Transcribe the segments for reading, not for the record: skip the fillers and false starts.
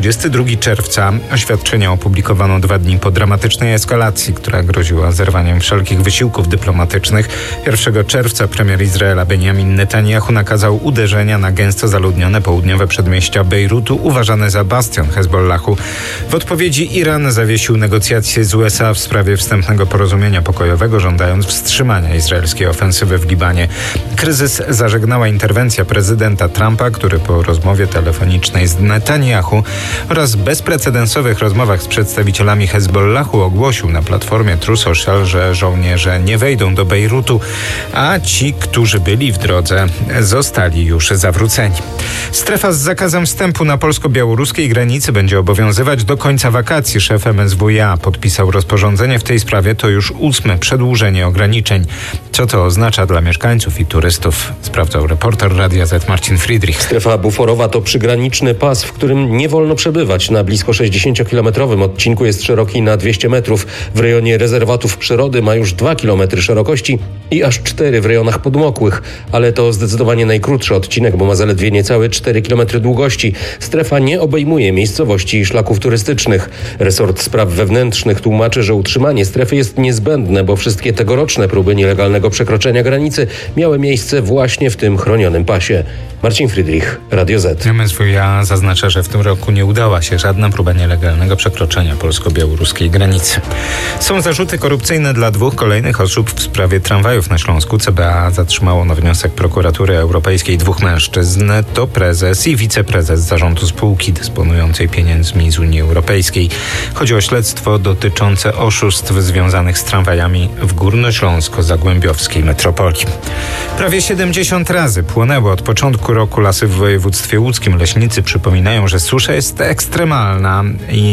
22 czerwca. Oświadczenia opublikowano 2 dni po dramatycznej eskalacji, która groziła zerwaniem wszelkich wysiłków dyplomatycznych. 1 czerwca premier Izraela Benjamin Netanyahu nakazał uderzenia na gęsto zaludnione południowe przedmieścia Bejrutu, uważane za bastion Hezbollahu. W odpowiedzi Iran zawiesił negocjacje z USA w sprawie wstępnego porozumienia pokojowego, żądając wstrzymania izraelskiej ofensywy w Libanie. Kryzys zażegnała interwencja prezydenta Trumpa, który po rozmowie telefonicznej z Netanyahu oraz bezprecedensowych rozmowach z przedstawicielami Hezbollahu ogłosił na platformie True Social, że żołnierze nie wejdą do Bejrutu, a ci, którzy byli w drodze, zostali już zawróceni. Strefa z zakazem wstępu na polsko-białoruskiej granicy będzie obowiązywać do końca wakacji. Szef MSWiA podpisał rozporządzenie w tej sprawie. To już 8. przedłużenie ograniczeń. Co to oznacza dla mieszkańców i turystów? Sprawdzał reporter Radia Z Marcin Friedrich. Strefa buforowa to przygraniczny pas, w którym nie wolno przebywać. Na blisko 60-kilometrowym odcinku jest szeroki na 200 metrów. W rejonie rezerwatów przyrody ma już 2 kilometry szerokości i aż 4 w rejonach podmokłych. Ale to zdecydowanie najkrótszy odcinek, bo ma zaledwie niecałe 4 kilometry długości. Strefa nie obejmuje miejscowości i szlaków turystycznych. Resort Spraw Wewnętrznych tłumaczy, że utrzymanie strefy jest niezbędne, bo wszystkie tegoroczne próby nielegalnego przekroczenia granicy miały miejsce właśnie w tym chronionym pasie. Marcin Friedrich, Radio Z. MSWiA zaznacza, że w tym roku nie udała się żadna próba nielegalnego przekroczenia polsko-białoruskiej granicy. Są zarzuty korupcyjne dla 2 kolejnych osób w sprawie tramwajów na Śląsku. CBA zatrzymało na wniosek prokuratury europejskiej 2 mężczyzn. To prezes i wiceprezes zarządu spółki dysponującej pieniędzmi z Unii Europejskiej. Chodzi o śledztwo dotyczące oszustw związanych z tramwajami w górnośląsko-zagłębiowskiej metropolii. Prawie 70 razy płonęły od początku roku lasy w województwie łódzkim. Leśnicy przypominają, że susza jest ekstremalna,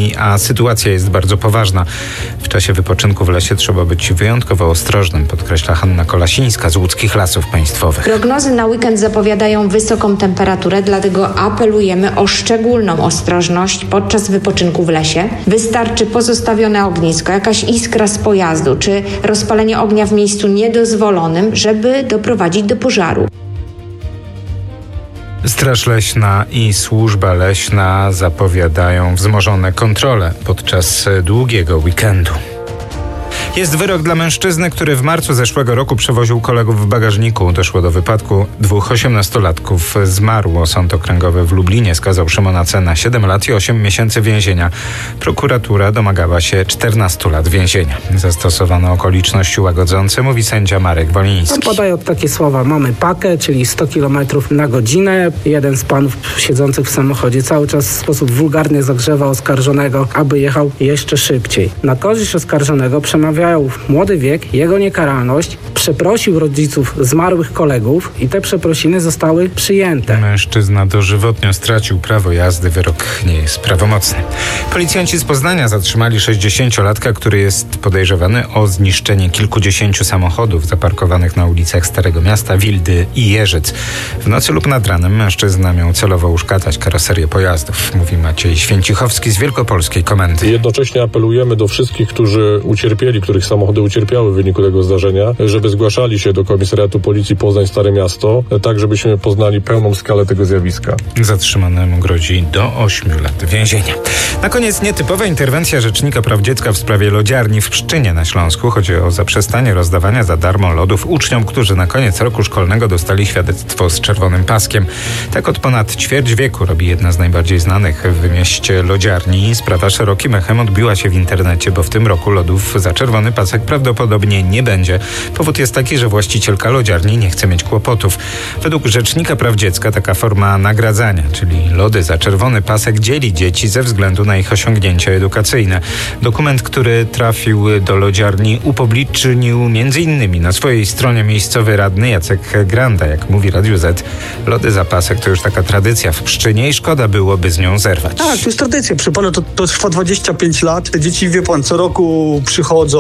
a sytuacja jest bardzo poważna. W czasie wypoczynku w lesie trzeba być wyjątkowo ostrożnym, podkreśla Hanna Kolasińska z Łódzkich Lasów Państwowych. Prognozy na weekend zapowiadają wysoką temperaturę, dlatego apelujemy o szczególną ostrożność podczas wypoczynku w lesie. Wystarczy pozostawione ognisko, jakaś iskra z pojazdu czy rozpalenie ognia w miejscu niedozwolonym, żeby doprowadzić do pożaru. Straż Leśna i Służba Leśna zapowiadają wzmożone kontrole podczas długiego weekendu. Jest wyrok dla mężczyzny, który w marcu zeszłego roku przewoził kolegów w bagażniku. Doszło do wypadku. 2 18-latków zmarło. Sąd Okręgowy w Lublinie skazał Szymona C. na 7 lat i 8 miesięcy więzienia. Prokuratura domagała się 14 lat więzienia. Zastosowano okoliczności łagodzące, mówi sędzia Marek Woliński. Padają takie słowa: mamy pakę, czyli 100 km na godzinę. Jeden z panów siedzących w samochodzie cały czas w sposób wulgarny zagrzewa oskarżonego, aby jechał jeszcze szybciej. Na korzyść oskarżonego przemawiają młody wiek, jego niekaralność. Przeprosił rodziców zmarłych kolegów i te przeprosiny zostały przyjęte. Mężczyzna dożywotnio stracił prawo jazdy. Wyrok nie jest prawomocny. Policjanci z Poznania zatrzymali 60-latka, który jest podejrzewany o zniszczenie kilkudziesięciu samochodów zaparkowanych na ulicach Starego Miasta, Wildy i Jeżyc. W nocy lub nad ranem mężczyzna miał celowo uszkadzać karoserię pojazdów, mówi Maciej Święcichowski z Wielkopolskiej Komendy. Jednocześnie apelujemy do wszystkich, którzy ucierpieli, których samochody ucierpiały w wyniku tego zdarzenia, żeby zgłaszali się do Komisariatu Policji Poznań Stare Miasto, tak żebyśmy poznali pełną skalę tego zjawiska. Zatrzymanemu grozi do 8 lat więzienia. Na koniec nietypowa interwencja Rzecznika Praw Dziecka w sprawie lodziarni w Pszczynie na Śląsku. Chodzi o zaprzestanie rozdawania za darmo lodów uczniom, którzy na koniec roku szkolnego dostali świadectwo z czerwonym paskiem. Tak od ponad ćwierć wieku robi jedna z najbardziej znanych w mieście lodziarni. Sprawa szerokim echem odbiła się w internecie, bo w tym roku lodów za czerwony pasek prawdopodobnie nie będzie. Powód jest taki, że właścicielka lodziarni nie chce mieć kłopotów. Według Rzecznika Praw Dziecka taka forma nagradzania, czyli lody za czerwony pasek, dzieli dzieci ze względu na ich osiągnięcia edukacyjne. Dokument, który trafił do lodziarni, upublicznił m.in. na swojej stronie miejscowy radny Jacek Granda. Jak mówi Radiu Z, lody za pasek to już taka tradycja w Pszczynie i szkoda byłoby z nią zerwać. Tak, to jest tradycja. Przy panu to trwa 25 lat. Te dzieci, wie pan, co roku przychodzą,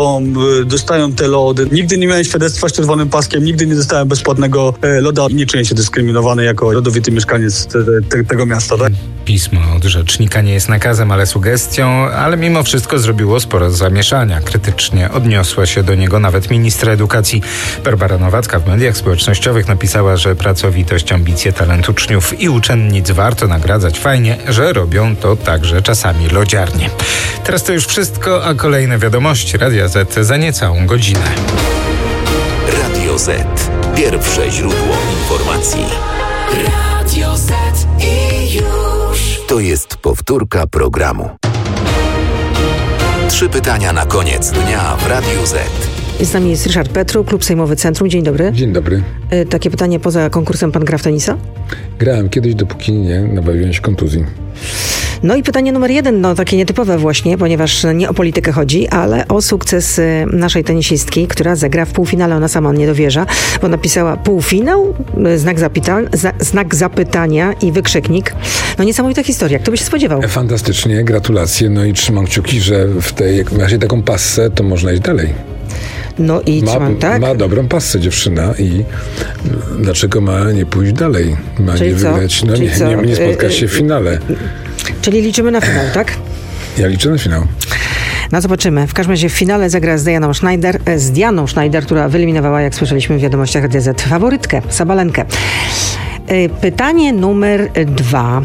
dostają te lody. Nigdy nie miałem świadectwa z czerwonym paskiem, nigdy nie dostałem bezpłatnego loda. Nie czuję się dyskryminowany jako rodowity mieszkaniec tego miasta. Tak? Pismo od rzecznika nie jest nakazem, ale sugestią, ale mimo wszystko zrobiło sporo zamieszania. Krytycznie odniosła się do niego nawet ministra edukacji. Barbara Nowacka w mediach społecznościowych napisała, że pracowitość, ambicje, talent uczniów i uczennic warto nagradzać. Fajnie, że robią to także czasami lodziarnie. Teraz to już wszystko, a kolejne wiadomości Radia Z za niecałą godzinę. Radio Z. Pierwsze źródło informacji. Radio Z i już. To jest powtórka programu. 3 pytania na koniec dnia w Radiu Z. Z nami jest Ryszard Petru, Klub Sejmowy Centrum. Dzień dobry. Dzień dobry. Takie pytanie poza konkursem. Pan gra w tenisa? Grałem kiedyś, dopóki nie nabawiłem się kontuzji. No i pytanie numer 1, takie nietypowe właśnie, ponieważ nie o politykę chodzi, ale o sukces naszej tenisistki, która zagra w półfinale. Ona sama nie dowierza, bo napisała półfinał, znak zapytania i wykrzyknik. No niesamowita historia. Kto by się spodziewał? Fantastycznie, gratulacje. No i trzymam kciuki, że jak ma się taką passę, to można iść dalej. No i ma dobrą passę dziewczyna i dlaczego ma nie pójść dalej? Ma Czyli nie wygrać, nie spotkać się w finale. Czyli liczymy na finał, tak? Ja liczę na finał. No zobaczymy. W każdym razie w finale zagra z Dianą Schneider, która wyeliminowała, jak słyszeliśmy w wiadomościach Radia Z, faworytkę, Sabalenkę. Pytanie numer 2.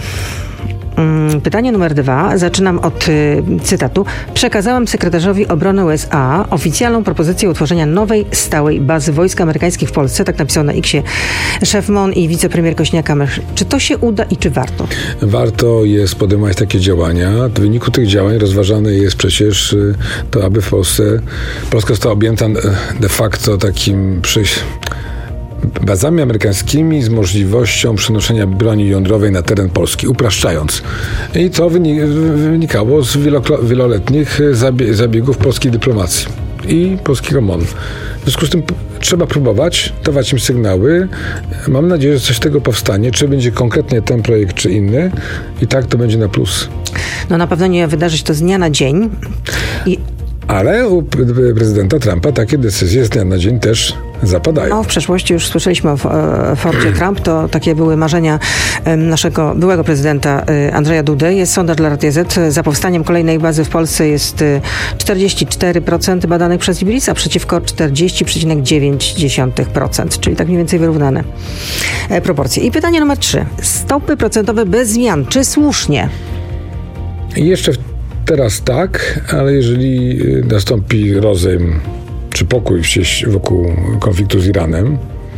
Zaczynam od cytatu. Przekazałem sekretarzowi obrony USA oficjalną propozycję utworzenia nowej, stałej bazy wojsk amerykańskich w Polsce. Tak napisał na X-ie szef MON i wicepremier Kosiniak-Kamysz. Czy to się uda i czy warto? Warto jest podejmować takie działania. W wyniku tych działań rozważane jest przecież to, aby w Polska została objęta de facto takim bazami amerykańskimi z możliwością przenoszenia broni jądrowej na teren Polski, upraszczając. I to wynikało z wieloletnich zabiegów polskiej dyplomacji i polskiego MON. W związku z tym trzeba próbować, dawać im sygnały. Mam nadzieję, że coś z tego powstanie. Czy będzie konkretnie ten projekt, czy inny. I tak to będzie na plus. No na pewno nie wydarzy się to z dnia na dzień. Ale u prezydenta Trumpa takie decyzje z dnia na dzień też zapadają. No, w przeszłości już słyszeliśmy o Fordzie Trump. To takie były marzenia naszego byłego prezydenta Andrzeja Dudy. Jest sondaż dla Radia Z. Za powstaniem kolejnej bazy w Polsce jest 44% badanych przez Ibrisa przeciwko 40,9%. Czyli tak mniej więcej wyrównane proporcje. I pytanie numer 3. Stopy procentowe bez zmian. Czy słusznie? Jeszcze teraz tak, ale jeżeli nastąpi rozejm czy pokój wokół konfliktu z Iranem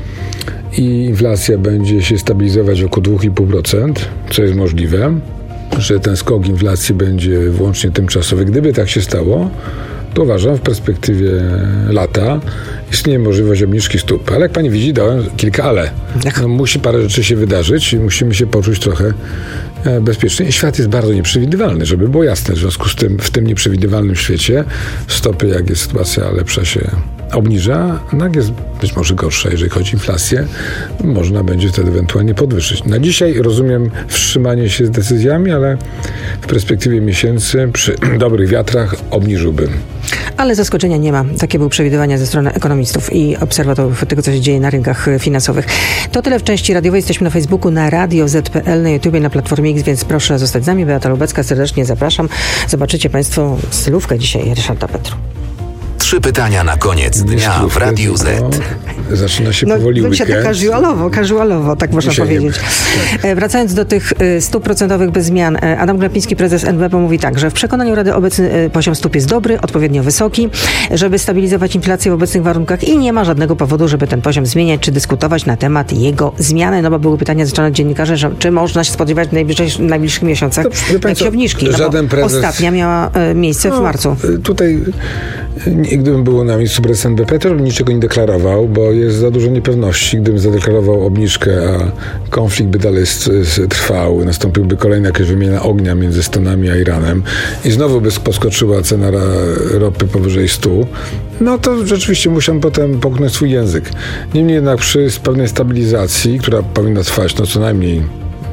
i inflacja będzie się stabilizować wokół 2,5%, co jest możliwe, że ten skok inflacji będzie wyłącznie tymczasowy. Gdyby tak się stało, to uważam, w perspektywie lata istnieje możliwość obniżki stóp. Ale jak pani widzi, dałem kilka ale. Musi parę rzeczy się wydarzyć i musimy się poczuć trochę bezpiecznie. I świat jest bardzo nieprzewidywalny, żeby było jasne. W związku z tym, w tym nieprzewidywalnym świecie stopy, jak jest sytuacja lepsza, się obniża, a jak jest być może gorsza, jeżeli chodzi o inflację, można będzie wtedy ewentualnie podwyższyć. Na dzisiaj rozumiem wstrzymanie się z decyzjami, ale w perspektywie miesięcy przy dobrych wiatrach obniżyłbym. Ale zaskoczenia nie ma. Takie były przewidywania ze strony ekonomistów i obserwatorów tego, co się dzieje na rynkach finansowych. To tyle w części radiowej. Jesteśmy na Facebooku, na Radio Z.pl, na YouTubie, na Platformie X, więc proszę zostać z nami. Beata Lubecka, serdecznie zapraszam. Zobaczycie Państwo stylówkę dzisiaj Ryszarda Petru. 3 pytania na koniec dnia w Radiu Z. Zaczyna się powoli weekend. Tak casualowo, tak można powiedzieć. Wracając do tych stóp procentowych bez zmian, Adam Glapiński, prezes NBP, mówi tak, że w przekonaniu Rady obecny poziom stóp jest dobry, odpowiednio wysoki, żeby stabilizować inflację w obecnych warunkach i nie ma żadnego powodu, żeby ten poziom zmieniać, czy dyskutować na temat jego zmiany. No bo były pytania zaczęte od dziennikarzy, że czy można się spodziewać w najbliższych miesiącach jakiejś obniżki. Żaden prezes... Ostatnia miała miejsce w marcu. Tutaj gdybym był na miejscu prezesa NBP, to bym niczego nie deklarował, bo jest za dużo niepewności. Gdybym zadeklarował obniżkę, a konflikt by dalej trwał, nastąpiłby kolejna jakaś wymiana ognia między Stanami a Iranem i znowu by poskoczyła cena ropy powyżej 100, no to rzeczywiście musiałem potem połknąć swój język. Niemniej jednak przy pewnej stabilizacji, która powinna trwać co najmniej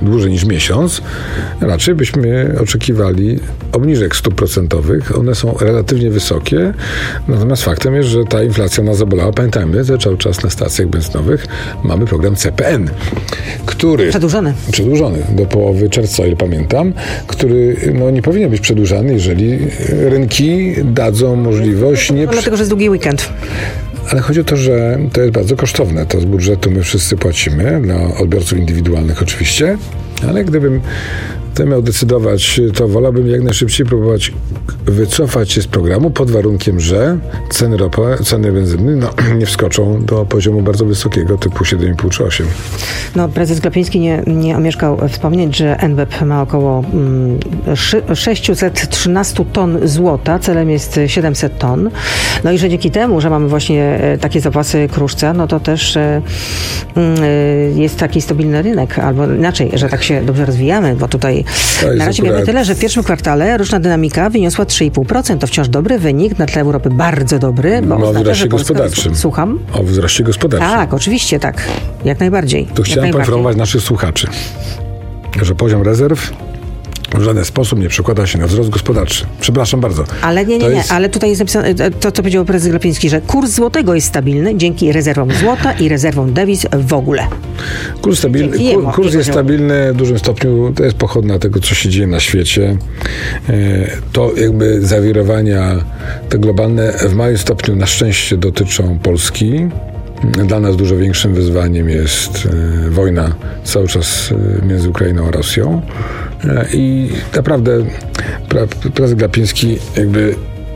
dłużej niż miesiąc, raczej byśmy oczekiwali obniżek stóp procentowych. One są relatywnie wysokie, natomiast faktem jest, że ta inflacja nas zabolała. Pamiętajmy, że cały czas na stacjach benzynowych mamy program CPN, który... Przedłużony do połowy czerwca, o ile pamiętam, który nie powinien być przedłużany, jeżeli rynki dadzą możliwość... Dlatego, że jest długi weekend. Ale chodzi o to, że to jest bardzo kosztowne. To z budżetu my wszyscy płacimy, dla odbiorców indywidualnych oczywiście, ale gdybym miał decydować, to wolałbym jak najszybciej próbować wycofać się z programu pod warunkiem, że ceny benzyny nie wskoczą do poziomu bardzo wysokiego, typu 7,5 czy 8. Prezes Glapiński nie omieszkał wspomnieć, że NBP ma około 613 ton złota, celem jest 700 ton. I że dzięki temu, że mamy właśnie takie zapasy kruszca, to też jest taki stabilny rynek, albo inaczej, że tak się dobrze rozwijamy, bo tutaj na razie wiemy tyle, że w pierwszym kwartale roczna dynamika wyniosła 3,5%. To wciąż dobry wynik, na tle Europy bardzo dobry, bo o wzroście gospodarczym. Słucham? O wzroście gospodarczym. Tak, oczywiście, tak. Jak najbardziej. Tu chciałem poinformować naszych słuchaczy, że poziom rezerw w żaden sposób nie przekłada się na wzrost gospodarczy. Przepraszam bardzo. Ale nie. Ale tutaj jest napisane to, co powiedział prezes Glapiński, że kurs złotego jest stabilny dzięki rezerwom złota i rezerwom dewiz w ogóle. Kurs jest stabilny w dużym stopniu. To jest pochodna tego, co się dzieje na świecie. To jakby zawirowania te globalne w małym stopniu na szczęście dotyczą Polski. Dla nas dużo większym wyzwaniem jest wojna cały czas między Ukrainą a Rosją. I naprawdę prezes Glapiński jakby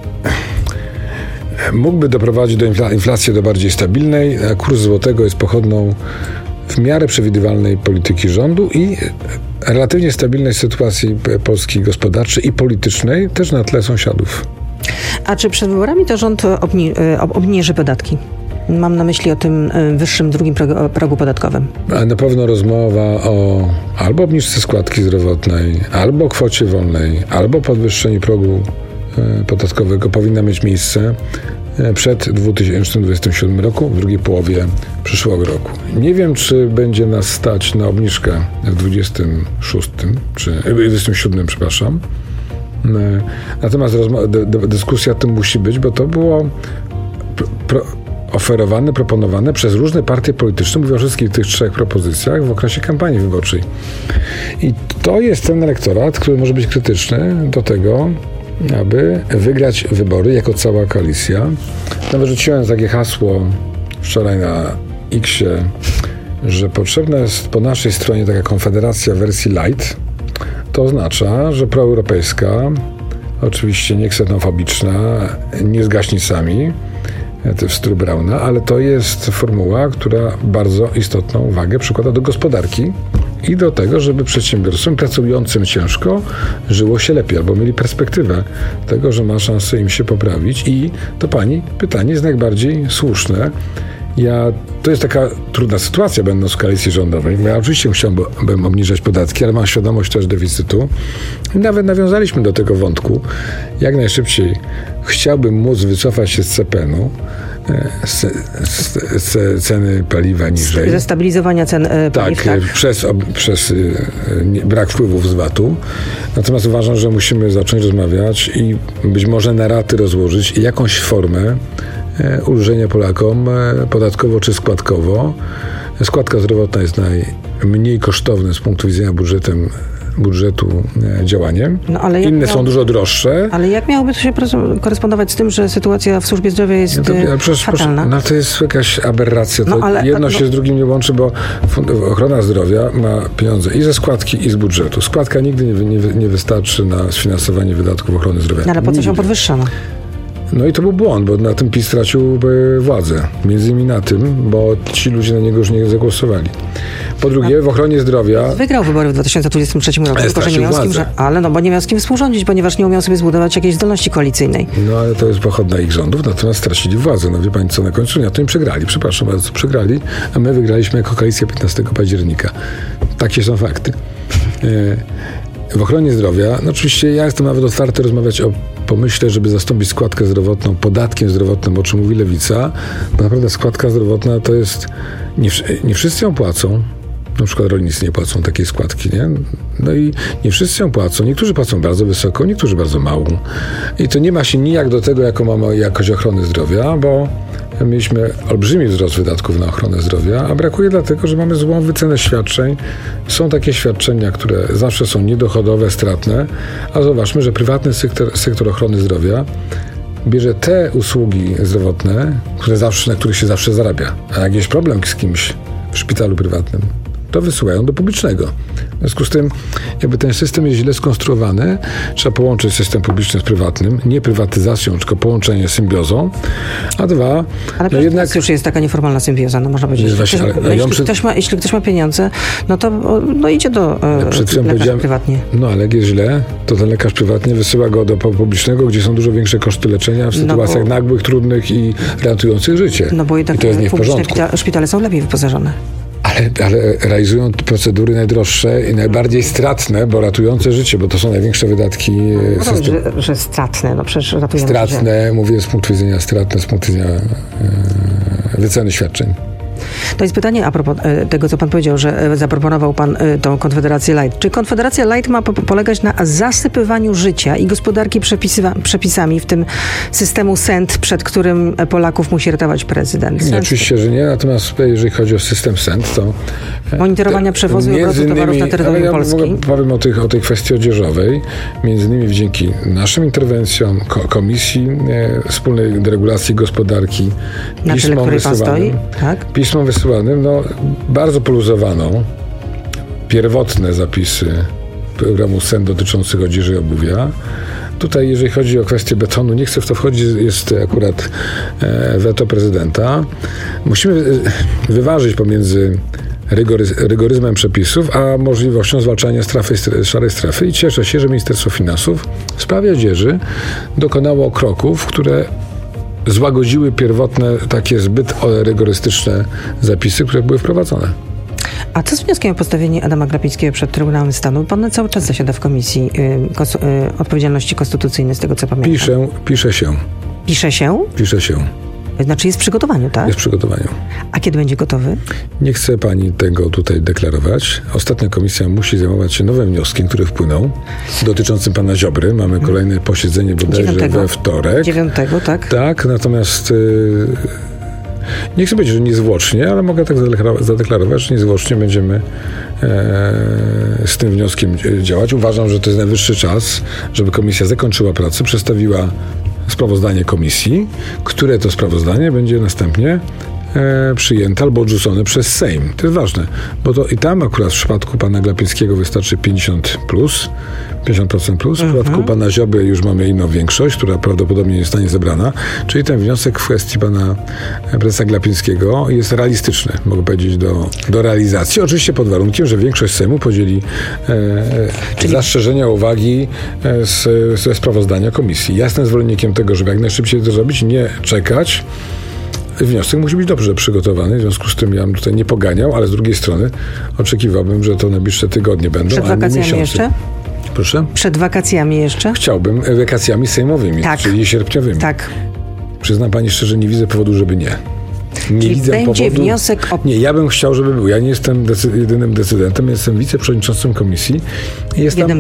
mógłby doprowadzić do inflacji do bardziej stabilnej, a kurs złotego jest pochodną w miarę przewidywalnej polityki rządu i relatywnie stabilnej sytuacji Polski gospodarczej i politycznej, też na tle sąsiadów. A czy przed wyborami to rząd obniży podatki? Mam na myśli o tym wyższym drugim progu podatkowym. A na pewno rozmowa o albo obniżce składki zdrowotnej, albo kwocie wolnej, albo podwyższeniu progu podatkowego powinna mieć miejsce przed 2027 roku, w drugiej połowie przyszłego roku. Nie wiem, czy będzie nas stać na obniżkę w 26 czy 27, przepraszam. Natomiast dyskusja o tym musi być, bo to było oferowane, proponowane przez różne partie polityczne, mówię o wszystkich tych 3 propozycjach w okresie kampanii wyborczej. I to jest ten elektorat, który może być krytyczny do tego, aby wygrać wybory jako cała koalicja. Nawet rzuciłem takie hasło wczoraj na X-ie, że potrzebna jest po naszej stronie taka konfederacja w wersji light. To oznacza, że proeuropejska, oczywiście nie ksenofobiczna, nie z gaśnicami, w stylu Brauna, ale to jest formuła, która bardzo istotną wagę przykłada do gospodarki i do tego, żeby przedsiębiorcom pracującym ciężko żyło się lepiej, albo mieli perspektywę tego, że ma szansę im się poprawić. I to pani pytanie jest najbardziej słuszne. To jest taka trudna sytuacja, będąc w koalicji rządowej. Ja oczywiście chciałbym obniżać podatki, ale mam świadomość też deficytu. I nawet nawiązaliśmy do tego wątku. Jak najszybciej chciałbym móc wycofać się z CPN-u, z ceny paliwa niżej. Ze stabilizowania cen paliw, tak? Przez brak wpływów z VAT-u. Natomiast uważam, że musimy zacząć rozmawiać i być może na raty rozłożyć jakąś formę ulżenia Polakom podatkowo czy składkowo. Składka zdrowotna jest najmniej kosztownym z punktu widzenia budżetu działaniem. Inne są dużo droższe. Ale jak miałoby to się korespondować z tym, że sytuacja w służbie zdrowia jest fatalna? To jest jakaś aberracja. Jedno się z drugim nie łączy, bo ochrona zdrowia ma pieniądze i ze składki, i z budżetu. Składka nigdy nie wystarczy na sfinansowanie wydatków ochrony zdrowia. Ale po co się podwyższono? No i to był błąd, bo na tym PiS stracił władzę. Między innymi na tym, bo ci ludzie na niego już nie zagłosowali. Po drugie, w ochronie zdrowia... Wygrał wybory w 2023 roku, tylko że nie miał z kim, bo nie miał z kim współrządzić, ponieważ nie umiał sobie zbudować jakiejś zdolności koalicyjnej. No ale to jest pochodna ich rządów, natomiast stracili władzę. No wie pani co, na końcu to im przegrali. Przepraszam bardzo, przegrali, a my wygraliśmy jako koalicja 15 października. Takie są fakty. W ochronie zdrowia, oczywiście ja jestem nawet otwarty rozmawiać o pomyśle, żeby zastąpić składkę zdrowotną podatkiem zdrowotnym, o czym mówi Lewica, bo naprawdę składka zdrowotna to jest... Nie wszyscy ją płacą, Na przykład rolnicy nie płacą takiej składki, nie? No i nie wszyscy ją płacą. Niektórzy płacą bardzo wysoko, niektórzy bardzo mało. I to nie ma się nijak do tego, jaką mamy jakość ochrony zdrowia, bo mieliśmy olbrzymi wzrost wydatków na ochronę zdrowia, a brakuje dlatego, że mamy złą wycenę świadczeń. Są takie świadczenia, które zawsze są niedochodowe, stratne, a zobaczmy, że prywatny sektor ochrony zdrowia bierze te usługi zdrowotne, na których się zawsze zarabia. A jak jest problem z kimś w szpitalu prywatnym, to wysyłają do publicznego. W związku z tym, jakby ten system jest źle skonstruowany, trzeba połączyć system publiczny z prywatnym, nie prywatyzacją, tylko połączenie symbiozą, a dwa... Ale no jednak już jest taka nieformalna symbioza, no można powiedzieć. Właśnie, jeśli ktoś ma pieniądze, no to idzie do lekarza prywatnie. No ale jak jest źle, to ten lekarz prywatnie wysyła go do publicznego, gdzie są dużo większe koszty leczenia w sytuacjach nagłych, trudnych i ratujących życie. No bo jednak i to jest nie w porządku. Szpitale są lepiej wyposażone. Ale realizują procedury najdroższe i najbardziej stratne, bo ratujące życie, bo to są największe wydatki systemu. Że stratne, no przecież ratują stratne, życie. Mówię z punktu widzenia stratne, z punktu widzenia wyceny świadczeń. To jest pytanie a propos tego, co pan powiedział, że zaproponował pan tą Konfederację Light. Czy Konfederacja Light ma polegać na zasypywaniu życia i gospodarki przepisami, w tym systemu SENT, przed którym Polaków musi ratować prezydent? Nie, oczywiście, że nie. Natomiast jeżeli chodzi o system SENT, to... Monitorowania przewozu i obrotu towarów na terytorium Polski. Powiem o tej kwestii odzieżowej. Między innymi dzięki naszym interwencjom, Komisji Wspólnej Deregulacji Gospodarki, na czele której pan stoi? Tak? Pismom wysyłanym, bardzo poluzowano pierwotne zapisy programu SENT dotyczących odzieży i obuwia. Tutaj, jeżeli chodzi o kwestię betonu, nie chcę w to wchodzić, jest akurat weto prezydenta. Musimy wyważyć pomiędzy rygoryzmem przepisów, a możliwością zwalczania szarej strefy i cieszę się, że Ministerstwo Finansów w sprawie odzieży dokonało kroków, które złagodziły pierwotne, takie zbyt rygorystyczne zapisy, które były wprowadzone. A co z wnioskiem o postawienie Adama Glapińskiego przed Trybunałem Stanu? Pan cały czas zasiada w Komisji Odpowiedzialności Konstytucyjnej, z tego co pamiętam. Pisze się. Pisze się? Pisze się. Znaczy jest w przygotowaniu, tak? Jest w przygotowaniu. A kiedy będzie gotowy? Nie chce pani tego tutaj deklarować. Ostatnia komisja musi zajmować się nowym wnioskiem, który wpłynął, dotyczącym pana Ziobry. Mamy kolejne posiedzenie bodajże we wtorek. 9, tak? Tak, natomiast nie chcę powiedzieć, że niezwłocznie, ale mogę tak zadeklarować, że niezwłocznie będziemy z tym wnioskiem działać. Uważam, że to jest najwyższy czas, żeby komisja zakończyła pracę, przedstawiła sprawozdanie komisji, które to sprawozdanie będzie następnie przyjęte albo odrzucone przez Sejm. To jest ważne, bo to i tam akurat w przypadku pana Glapińskiego wystarczy 50%+. W przypadku pana Ziobry już mamy inną większość, która prawdopodobnie nie zostanie zebrana, czyli ten wniosek w kwestii pana prezesa Glapińskiego jest realistyczny, mogę powiedzieć, do realizacji. Oczywiście pod warunkiem, że większość Sejmu podzieli zastrzeżenia, uwagi ze sprawozdania komisji. Jasnym zwolennikiem tego, żeby jak najszybciej to zrobić, nie czekać. Wniosek musi być dobrze przygotowany, w związku z tym ja bym tutaj nie poganiał, ale z drugiej strony oczekiwałbym, że to najbliższe tygodnie będą, przed wakacjami jeszcze? Proszę? Przed wakacjami jeszcze? Chciałbym wakacjami sejmowymi, tak. czyli sierpniowymi. Tak. Przyznam pani szczerze, nie widzę powodu, żeby nie. Nie widzę będzie powodu. Wniosek o... Nie, ja bym chciał, żeby był. Ja nie jestem jedynym decydentem, jestem wiceprzewodniczącym komisji. Jednym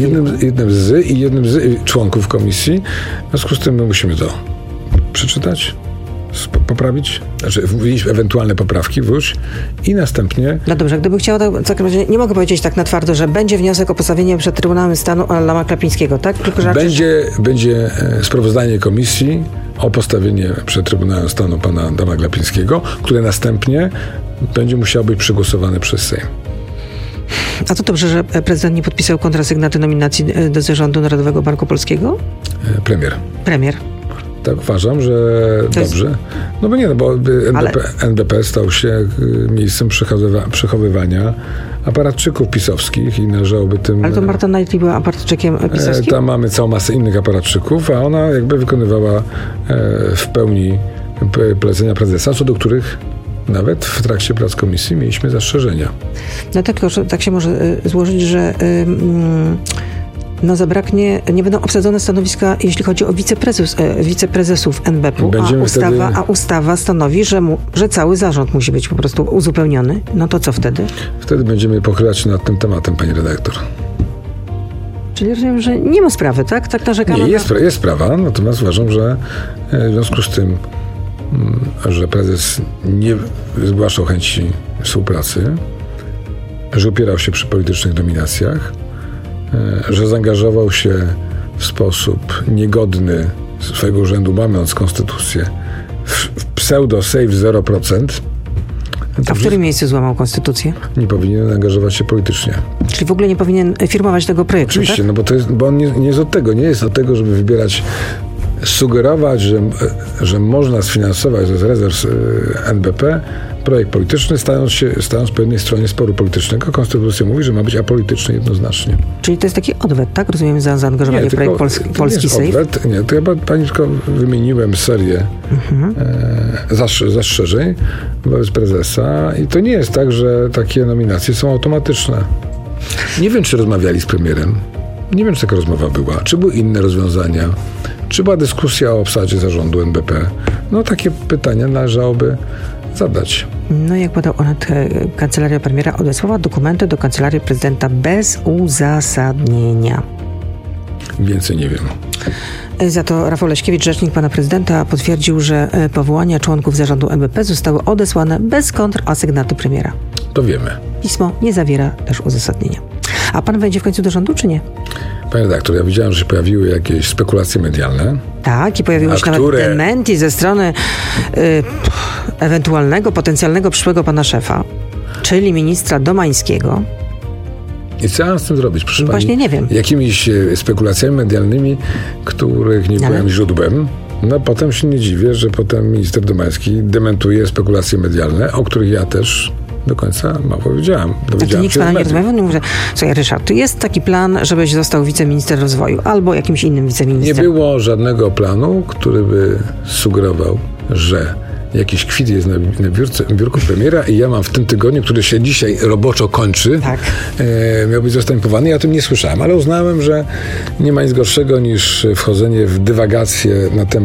z członków komisji. W związku z tym my musimy to przeczytać, poprawić, wnieść ewentualne poprawki, i następnie... No dobrze, gdybym chciała, to w takim razie nie mogę powiedzieć tak na twardo, że będzie wniosek o postawienie przed Trybunałem Stanu Adama Glapińskiego, tak? Tylko, że będzie sprawozdanie komisji o postawienie przed Trybunałem Stanu pana Adama Glapińskiego, które następnie będzie musiało być przegłosowane przez Sejm. A to dobrze, że prezydent nie podpisał kontrasygnaty nominacji do Zarządu Narodowego Banku Polskiego? Premier. Tak, uważam, że dobrze. No bo nie, bo NBP stał się miejscem przechowywania aparatczyków pisowskich i należałoby tym... Ale to Marta Knightley była aparatczykiem pisowskim? Tam mamy całą masę innych aparatczyków, a ona jakby wykonywała w pełni polecenia prezesa, co do których nawet w trakcie prac komisji mieliśmy zastrzeżenia. No tak, tylko tak się może złożyć, że nie będą obsadzone stanowiska, jeśli chodzi o wiceprezesów NBP-u, a ustawa stanowi, że cały zarząd musi być po prostu uzupełniony. No to co wtedy? Wtedy będziemy pochylać się nad tym tematem, pani redaktor. Czyli rozumiem, że nie ma sprawy, tak? Tak narzekamy. Nie, jest sprawa, natomiast uważam, że w związku z tym, że prezes nie zgłaszał chęci współpracy, że upierał się przy politycznych dominacjach, że zaangażował się w sposób niegodny swojego urzędu, mając konstytucję, w pseudo save 0%. A w którym miejscu złamał konstytucję? Nie powinien angażować się politycznie. Czyli w ogóle nie powinien firmować tego projektu, oczywiście, tak? No bo on nie jest od tego. Nie jest od tego, żeby wybierać, sugerować, że można sfinansować z rezerw NBP projekt polityczny, stając po jednej stronie sporu politycznego. Konstytucja mówi, że ma być apolityczny jednoznacznie. Czyli to jest taki odwet, tak? Rozumiem, za zaangażowanie w projekt Polski Safe? Odwet, nie, to ja pani tylko wymieniłem serię zastrzeżeń wobec prezesa i to nie jest tak, że takie nominacje są automatyczne. Nie wiem, czy rozmawiali z premierem. Nie wiem, czy taka rozmowa była. Czy były inne rozwiązania? Czy była dyskusja o obsadzie zarządu NBP? No takie pytania należałoby zadać. No jak podał Onet, kancelaria premiera odesłała dokumenty do kancelarii prezydenta bez uzasadnienia. Więcej nie wiem. Za to Rafał Leśkiewicz, rzecznik pana prezydenta, potwierdził, że powołania członków zarządu NBP zostały odesłane bez kontrasygnaty premiera. To wiemy. Pismo nie zawiera też uzasadnienia. A pan wejdzie w końcu do rządu, czy nie? Panie redaktor, ja widziałem, że się pojawiły jakieś spekulacje medialne. Tak, i pojawiły się nawet dementi ze strony ewentualnego, potencjalnego przyszłego pana szefa, czyli ministra Domańskiego. I co ja mam z tym zrobić, proszę pani? Właśnie nie wiem. Jakimiś spekulacjami medialnymi, których nie byłem źródłem. No potem się nie dziwię, że potem minister Domański dementuje spekulacje medialne, o których ja też do końca mało wiedziałem. Znaczy nikt pana nie rozmawiał, nie mówi, słuchaj Ryszard, jest taki plan, żebyś został wiceminister rozwoju albo jakimś innym wiceministrem. Nie było żadnego planu, który by sugerował, że jakiś kwit jest na biurku premiera i ja mam w tym tygodniu, który się dzisiaj roboczo kończy, miał być zastępowany. Ja o tym nie słyszałem, ale uznałem, że nie ma nic gorszego niż wchodzenie w dywagacje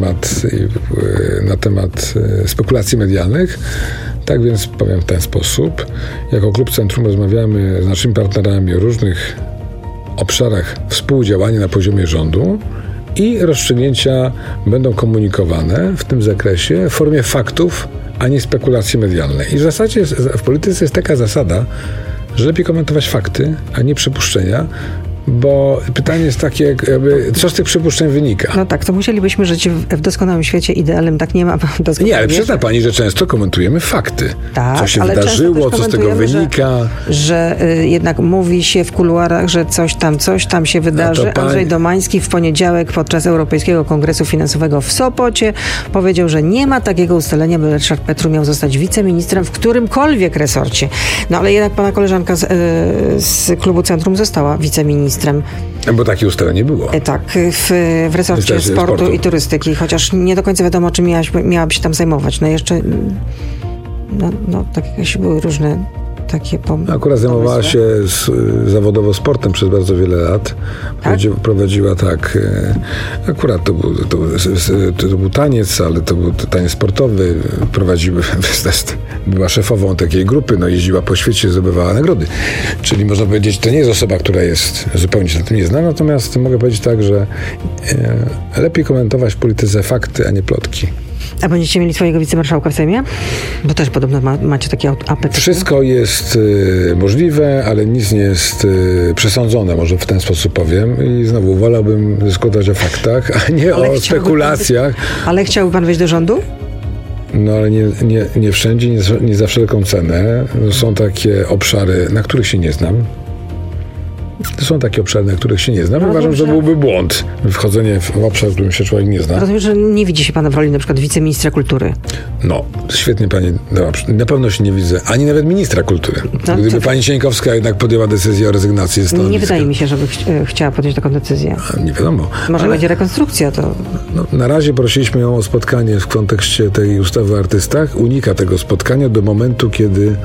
na temat spekulacji medialnych. Tak więc powiem w ten sposób. Jako Klub Centrum rozmawiamy z naszymi partnerami o różnych obszarach współdziałania na poziomie rządu i rozstrzygnięcia będą komunikowane w tym zakresie w formie faktów, a nie spekulacji medialnej. I w zasadzie w polityce jest taka zasada, że lepiej komentować fakty, a nie przypuszczenia, bo pytanie jest takie, jakby, co z tych przypuszczeń wynika? No tak, to musielibyśmy żyć w doskonałym świecie, idealnym tak nie ma. Nie, ale przyzna pani, że często komentujemy fakty. Tak, co się wydarzyło, co z tego wynika. Że jednak mówi się w kuluarach, że coś tam się wydarzy. Andrzej Domański w poniedziałek podczas Europejskiego Kongresu Finansowego w Sopocie powiedział, że nie ma takiego ustalenia, by Ryszard Petru miał zostać wiceministrem w którymkolwiek resorcie. No ale jednak pana koleżanka z Klubu Centrum została wiceministrem. Bo takie ustalenie było. Tak, w resorcie sportu i turystyki, chociaż nie do końca wiadomo, czym miałaby się tam zajmować. No jeszcze, tak jakieś były różne takie pomysły. Akurat zajmowała się zawodowo sportem przez bardzo wiele lat. Tak? Prowadziła akurat to był taniec, ale to był taniec sportowy. Była szefową takiej grupy, jeździła po świecie, zdobywała nagrody. Czyli można powiedzieć, to nie jest osoba, która zupełnie się na tym nie zna, natomiast mogę powiedzieć tak, że lepiej komentować w polityce fakty, a nie plotki. A będziecie mieli swojego wicemarszałka w Sejmie? Bo też podobno macie takie apetyty. Wszystko jest możliwe, ale nic nie jest przesądzone, może w ten sposób powiem. I znowu wolałbym dyskutować o faktach, a nie o spekulacjach. Ale chciałby pan wejść do rządu? No ale nie wszędzie, nie za wszelką cenę. Są takie obszary, na których się nie znam. To są takie obszary, na których się nie znam. Uważam, że byłby błąd wchodzenie w obszar, w którym się człowiek nie zna. Rozumiem, że nie widzi się pan w roli na przykład wiceministra kultury. No, świetnie pani. Na pewno się nie widzę. Ani nawet ministra kultury. Gdyby pani Sieńkowska jednak podjęła decyzję o rezygnacji ze stanowiska. Nie wydaje mi się, żeby chciała podjąć taką decyzję. Nie wiadomo. Może będzie rekonstrukcja, to... Na razie prosiliśmy ją o spotkanie w kontekście tej ustawy o artystach. Unika tego spotkania do momentu, kiedy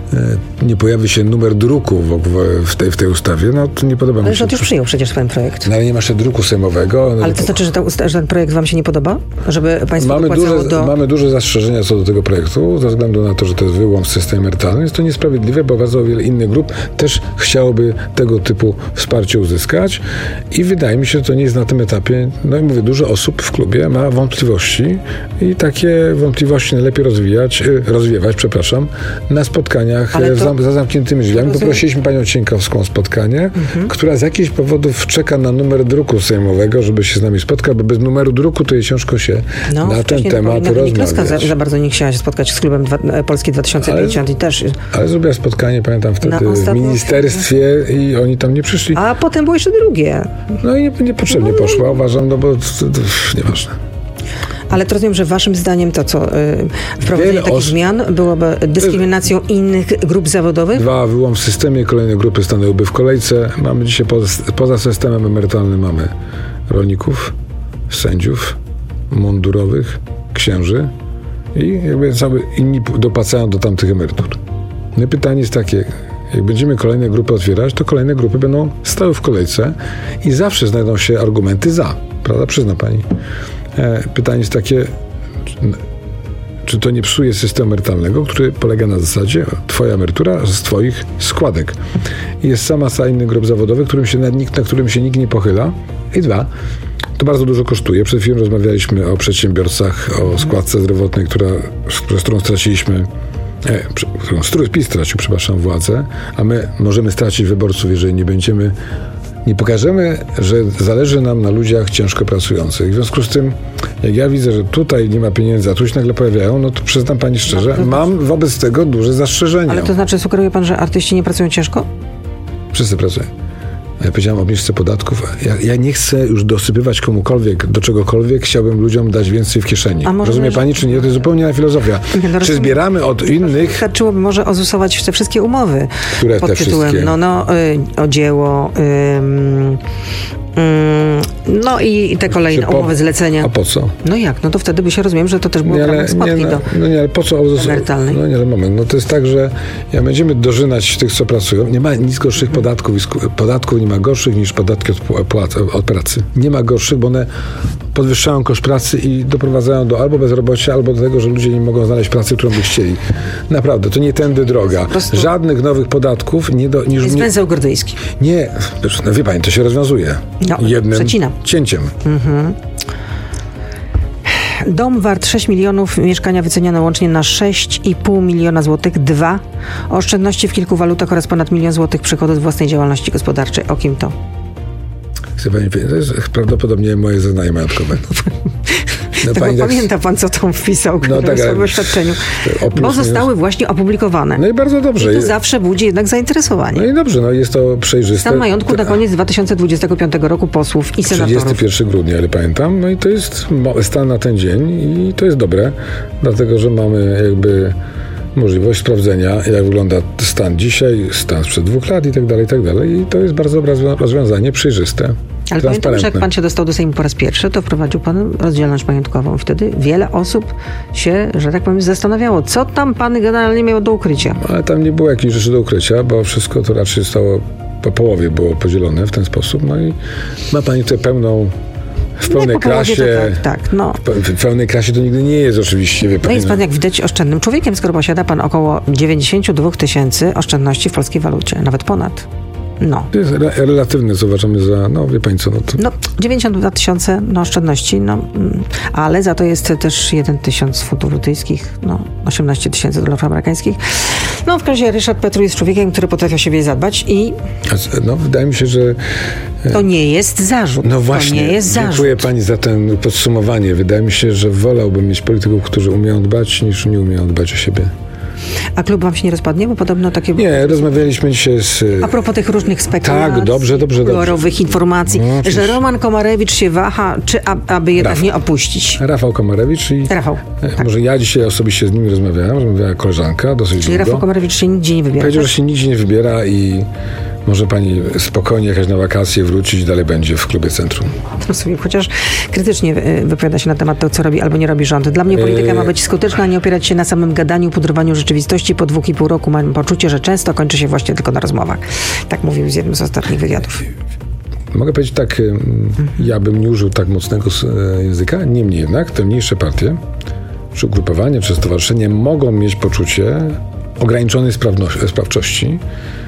nie pojawi się numer druku w tej ustawie, no to nie podoba mi się. Ale rząd już przyjął przecież ten projekt. No, ale nie ma jeszcze druku sejmowego. Ale to znaczy, że ten projekt wam się nie podoba? Żeby państwo Mamy duże zastrzeżenia co do tego projektu, ze względu na to, że to jest wyłom w systemie emerytalnym. Jest to niesprawiedliwe, bo bardzo wiele innych grup też chciałoby tego typu wsparcie uzyskać i wydaje mi się, że to nie jest na tym etapie, no i mówię, dużo osób w klubie ma wątpliwości i takie wątpliwości najlepiej rozwiewać, na spotkaniach za zamkniętymi drzwiami. Poprosiliśmy panią Cienkowską o spotkanie, która z jakichś powodów czeka na numer druku sejmowego, żeby się z nami spotkać, bo bez numeru druku to jej ciężko się na ten temat rozmawiać. Za bardzo nie chciała się spotkać z klubem Polski 2050 i też... Ale zrobiła spotkanie, pamiętam wtedy w ministerstwie i oni tam nie przyszli. A potem było jeszcze drugie. No i niepotrzebnie poszła, uważam, no bo nieważne. Ale to rozumiem, że waszym zdaniem to co? Wprowadzenie takich zmian byłoby dyskryminacją innych grup zawodowych? Wyłom w systemie, kolejne grupy stanęłyby w kolejce. Mamy dzisiaj poza systemem emerytalnym mamy rolników, sędziów, mundurowych, księży i jakby inni dopłacają do tamtych emerytur. No i pytanie jest takie, jak będziemy kolejne grupy otwierać, to kolejne grupy będą stały w kolejce i zawsze znajdą się argumenty za, prawda? Przyzna pani. Pytanie jest takie, czy to nie psuje systemu emerytalnego, który polega na zasadzie twoja emerytura z twoich składek. I jest masa innych grup zawodowych, na którym się nikt nie pochyla. I to bardzo dużo kosztuje. Przed chwilą rozmawialiśmy o przedsiębiorcach, o składce zdrowotnej, z którą straciliśmy, PiS stracił, władzę, a my możemy stracić wyborców, jeżeli nie pokażemy, że zależy nam na ludziach ciężko pracujących. W związku z tym, jak ja widzę, że tutaj nie ma pieniędzy, a tu się nagle pojawiają, no to przyznam pani szczerze, mam wobec tego duże zastrzeżenia. Ale to znaczy, sugeruje pan, że artyści nie pracują ciężko? Wszyscy pracują. Ja powiedziałem o obniżce podatków. Ja nie chcę już dosypywać komukolwiek do czegokolwiek. Chciałbym ludziom dać więcej w kieszeni. Rozumie pani, czy nie? To jest zupełnie inna filozofia. Czy zbieramy od innych... Wystarczyłoby może ozusować te wszystkie umowy. Które pod te tytułem, wszystkie? O dzieło... no i te kolejne umowy zlecenia. A po co? No jak? No to wtedy by się rozumiem, że to też było prawo składki ale po co emerytalnej? No nie, ale moment. No to jest tak, że będziemy dożynać tych, co pracują. Nie ma nic gorszych podatków nie ma gorszych niż podatki od pracy. Nie ma gorszych, bo one podwyższają koszt pracy i doprowadzają do albo bezrobocia, albo do tego, że ludzie nie mogą znaleźć pracy, którą by chcieli. Naprawdę, to nie tędy droga. Żadnych nowych podatków jest węzeł gordyjski. Nie, no wie pani, to się rozwiązuje. Jednym cięciem. Dom wart 6 milionów, mieszkania wycenione łącznie na 6,5 miliona złotych. 2. Oszczędności w kilku walutach oraz ponad 1 000 000 złotych przychodów z własnej działalności gospodarczej. O kim to? Chce pani powiedzieć, to jest prawdopodobnie moje zeznanie majątkowe. Pamięta pan, co tam wpisał w swoim oświadczeniu? Bo zostały właśnie opublikowane. No i bardzo dobrze. I to zawsze budzi jednak zainteresowanie. No i dobrze, jest to przejrzyste. Stan majątku na koniec 2025 roku posłów i senatorów. 31 grudnia, ale pamiętam. No i to jest stan na ten dzień i to jest dobre, dlatego, że mamy jakby możliwość sprawdzenia, jak wygląda stan dzisiaj, stan sprzed 2 lat i tak dalej, i tak dalej. I to jest bardzo dobre rozwiązanie, przejrzyste. Ale pamiętam, że jak pan się dostał do Sejmu po raz pierwszy, to wprowadził pan rozdzielność majątkową. Wtedy wiele osób się, że tak powiem, zastanawiało, co tam pan generalnie miał do ukrycia. Ale tam nie było jakichś rzeczy do ukrycia, bo wszystko to raczej zostało po połowie było podzielone w ten sposób. No i ma pani tutaj w pełnej krasie. W pełnej krasie to nigdy nie jest oczywiście. No jest pan, jak widać, oszczędnym człowiekiem, skoro posiada pan około 92 000 oszczędności w polskiej walucie, nawet ponad. To jest relatywne, co uważamy za, wie pani co, 92 000 oszczędności, ale za to jest też 1 000 funtów brytyjskich, 18 000 dolarów amerykańskich. W każdym razie Ryszard Petru jest człowiekiem, który potrafi o siebie zadbać i... wydaje mi się, że... To nie jest zarzut. No właśnie, to nie jest zarzut. Dziękuję pani za ten podsumowanie. Wydaje mi się, że wolałbym mieć polityków, którzy umieją dbać, niż nie umieją dbać o siebie. A klub wam się nie rozpadnie? Bo podobno takie... Nie, rozmawialiśmy dzisiaj A propos tych różnych spekulacji, tak, dobrze. kolorowych informacji, że Roman Komarewicz się waha, czy aby jednak nie opuścić. Rafał Komarewicz i... Rafał. Może ja dzisiaj osobiście z nimi rozmawiała koleżanka dosyć długo. Rafał Komarewicz się nigdzie nie wybiera. Powiedział, że się nigdzie nie wybiera i może pani spokojnie jechać na wakacje, wrócić, dalej będzie w klubie Centrum. Rozumiem, chociaż krytycznie wypowiada się na temat tego, co robi albo nie robi rząd. Dla mnie polityka ma być skuteczna, a nie opierać się na samym gadaniu, pudrowaniu rzeczywistości. Po 2,5 roku mam poczucie, że często kończy się właśnie tylko na rozmowach. Tak mówił z jednym z ostatnich wywiadów. Mogę powiedzieć tak, ja bym nie użył tak mocnego języka, niemniej jednak te mniejsze partie, czy ugrupowania, czy stowarzyszenia mogą mieć poczucie ograniczonej sprawczości.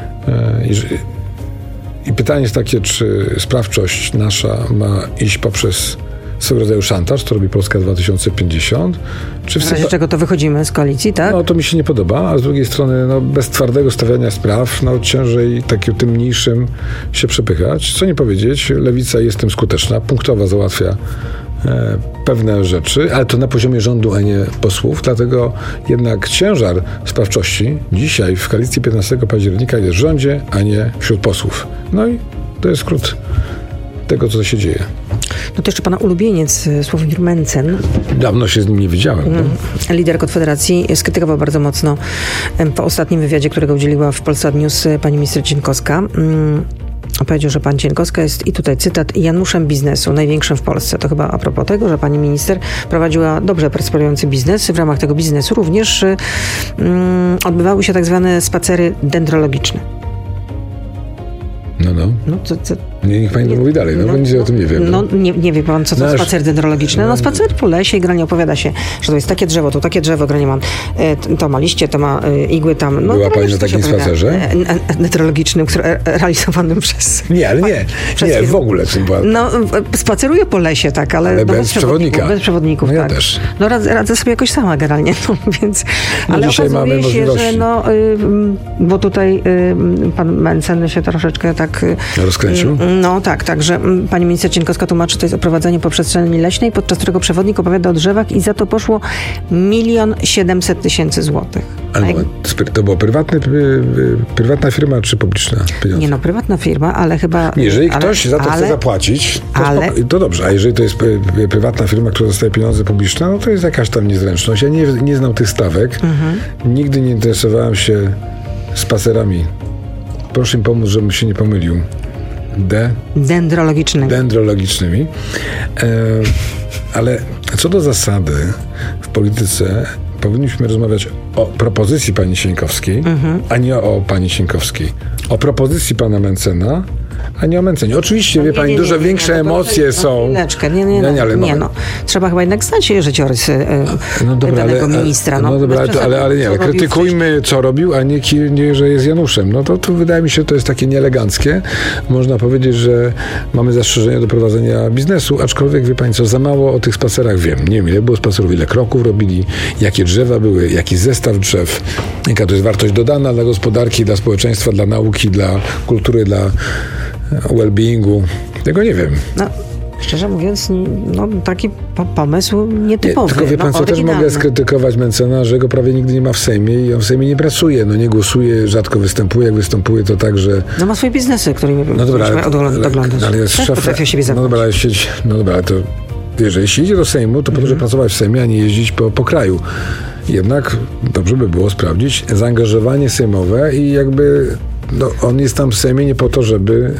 I pytanie jest takie, czy sprawczość nasza ma iść poprzez swego rodzaju szantaż, to robi Polska 2050. Czy w razie czego to wychodzimy z koalicji, tak? No to mi się nie podoba, a z drugiej strony bez twardego stawiania spraw ciężej tym mniejszym się przepychać. Co nie powiedzieć, Lewica jest tym skuteczna, punktowo załatwia pewne rzeczy, ale to na poziomie rządu, a nie posłów, dlatego jednak ciężar sprawczości dzisiaj w koalicji 15 października jest w rządzie, a nie wśród posłów. No i to jest skrót tego, co się dzieje. No to jeszcze pana ulubieniec Sławomir Mencen. Dawno się z nim nie widziałem. Lider Konfederacji skrytykował bardzo mocno po ostatnim wywiadzie, którego udzieliła w Polsat News pani minister Cienkowska. Powiedział, że pan Cienkowska jest, i tutaj cytat, Januszem biznesu, największym w Polsce. To chyba a propos tego, że pani minister prowadziła dobrze prosperujący biznes. W ramach tego biznesu również odbywały się tak zwane spacery dendrologiczne. Niech pani mówi dalej, bo nic o tym nie wiem. Nie wie pan, co to spacer dendrologiczny. Spacer po lesie i granie opowiada się, że to jest takie drzewo, to takie drzewo, granie ma, to ma liście, to ma igły tam. Była pani na takim spacerze? Dendrologicznym, realizowanym przez... Nie, ale nie, w ogóle. Spaceruję po lesie, tak, ale bez przewodnika. Bez przewodników, ja tak. też. Radzę sobie jakoś sama generalnie, więc... Ale dzisiaj okazuje mamy się, możliwości. że bo tutaj pan Mencen się troszeczkę tak... rozkręcił? Tak, że pani minister Cienkowska tłumaczy, to jest oprowadzenie po przestrzeni leśnej, podczas którego przewodnik opowiada o drzewach i za to poszło 1 700 000 złotych. Ale to była prywatna firma czy publiczna? Pieniądze? Nie, prywatna firma, ale chyba... Jeżeli ktoś za to chce zapłacić, to dobrze. A jeżeli to jest prywatna firma, która dostaje pieniądze publiczne, no to jest jakaś tam niezręczność. Ja nie znam tych stawek. Nigdy nie interesowałem się spacerami. Proszę mi pomóc, żebym się nie pomylił. Dendrologicznymi. Ale co do zasady w polityce powinniśmy rozmawiać o propozycji pani Cienkowskiej, a nie o pani Cienkowskiej. O propozycji pana Mencena, a nie o Mencenie. Oczywiście, wie pani, dużo większe emocje są. Chwileczkę, nie. Trzeba chyba jednak znać życiorys danego ministra. Ale krytykujmy, co robił, a nie, że jest Januszem. To wydaje mi się, to jest takie nieeleganckie. Można powiedzieć, że mamy zastrzeżenia do prowadzenia biznesu, aczkolwiek, wie pani co, za mało o tych spacerach wiem. Nie wiem, ile było spacerów, ile kroków robili, jakie drzewa były, jaki zestaw drzew, jaka to jest wartość dodana dla gospodarki, dla społeczeństwa, dla nauki, dla kultury, dla well-beingu. Tego nie wiem. Szczerze mówiąc, taki pomysł nietypowy. Tylko wie pan co, też mogę skrytykować Mencena, że go prawie nigdy nie ma w Sejmie i on w Sejmie nie pracuje. Nie głosuje, rzadko występuje. Jak występuje, to tak, że... ma swoje biznesy, którymi musimy oglądać. Ale jest potrafię siebie zamknąć. Ale to jeżeli się idzie do Sejmu, to po to, żeby pracować w Sejmie, a nie jeździć po kraju. Jednak dobrze by było sprawdzić zaangażowanie sejmowe i jakby on jest tam w Sejmie nie po to, żeby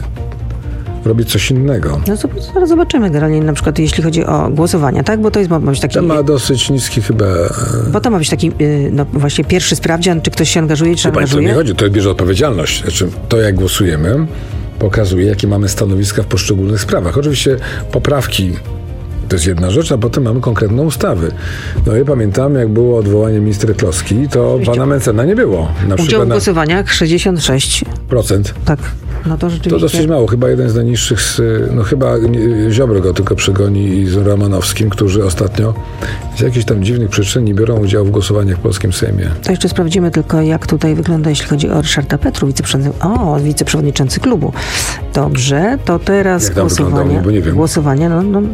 robić coś innego. To zaraz zobaczymy generalnie, na przykład jeśli chodzi o głosowania, tak? Bo to ma być taki... To ma dosyć niski chyba... Bo to ma być taki właśnie pierwszy sprawdzian, czy ktoś się angażuje, czy angażuje. To nie chodzi, to bierze odpowiedzialność. Znaczy, to jak głosujemy, pokazuje, jakie mamy stanowiska w poszczególnych sprawach. Oczywiście poprawki to jest jedna rzecz, a potem mamy konkretną ustawy. Ja pamiętam, jak było odwołanie ministra Kloski, to pana Mencena nie było. Udział w głosowaniach 66%. Tak. To rzeczywiście... To dosyć mało. Chyba jeden z najniższych, chyba Ziobro go tylko przegoni i z Romanowskim, którzy ostatnio z jakichś tam dziwnych przyczyn nie biorą udziału w głosowaniach w polskim Sejmie. To jeszcze sprawdzimy tylko, jak tutaj wygląda, jeśli chodzi o Ryszarda Petru, wiceprzewodniczący klubu. Dobrze, to teraz jak tam głosowanie. Bo nie wiem. Głosowanie,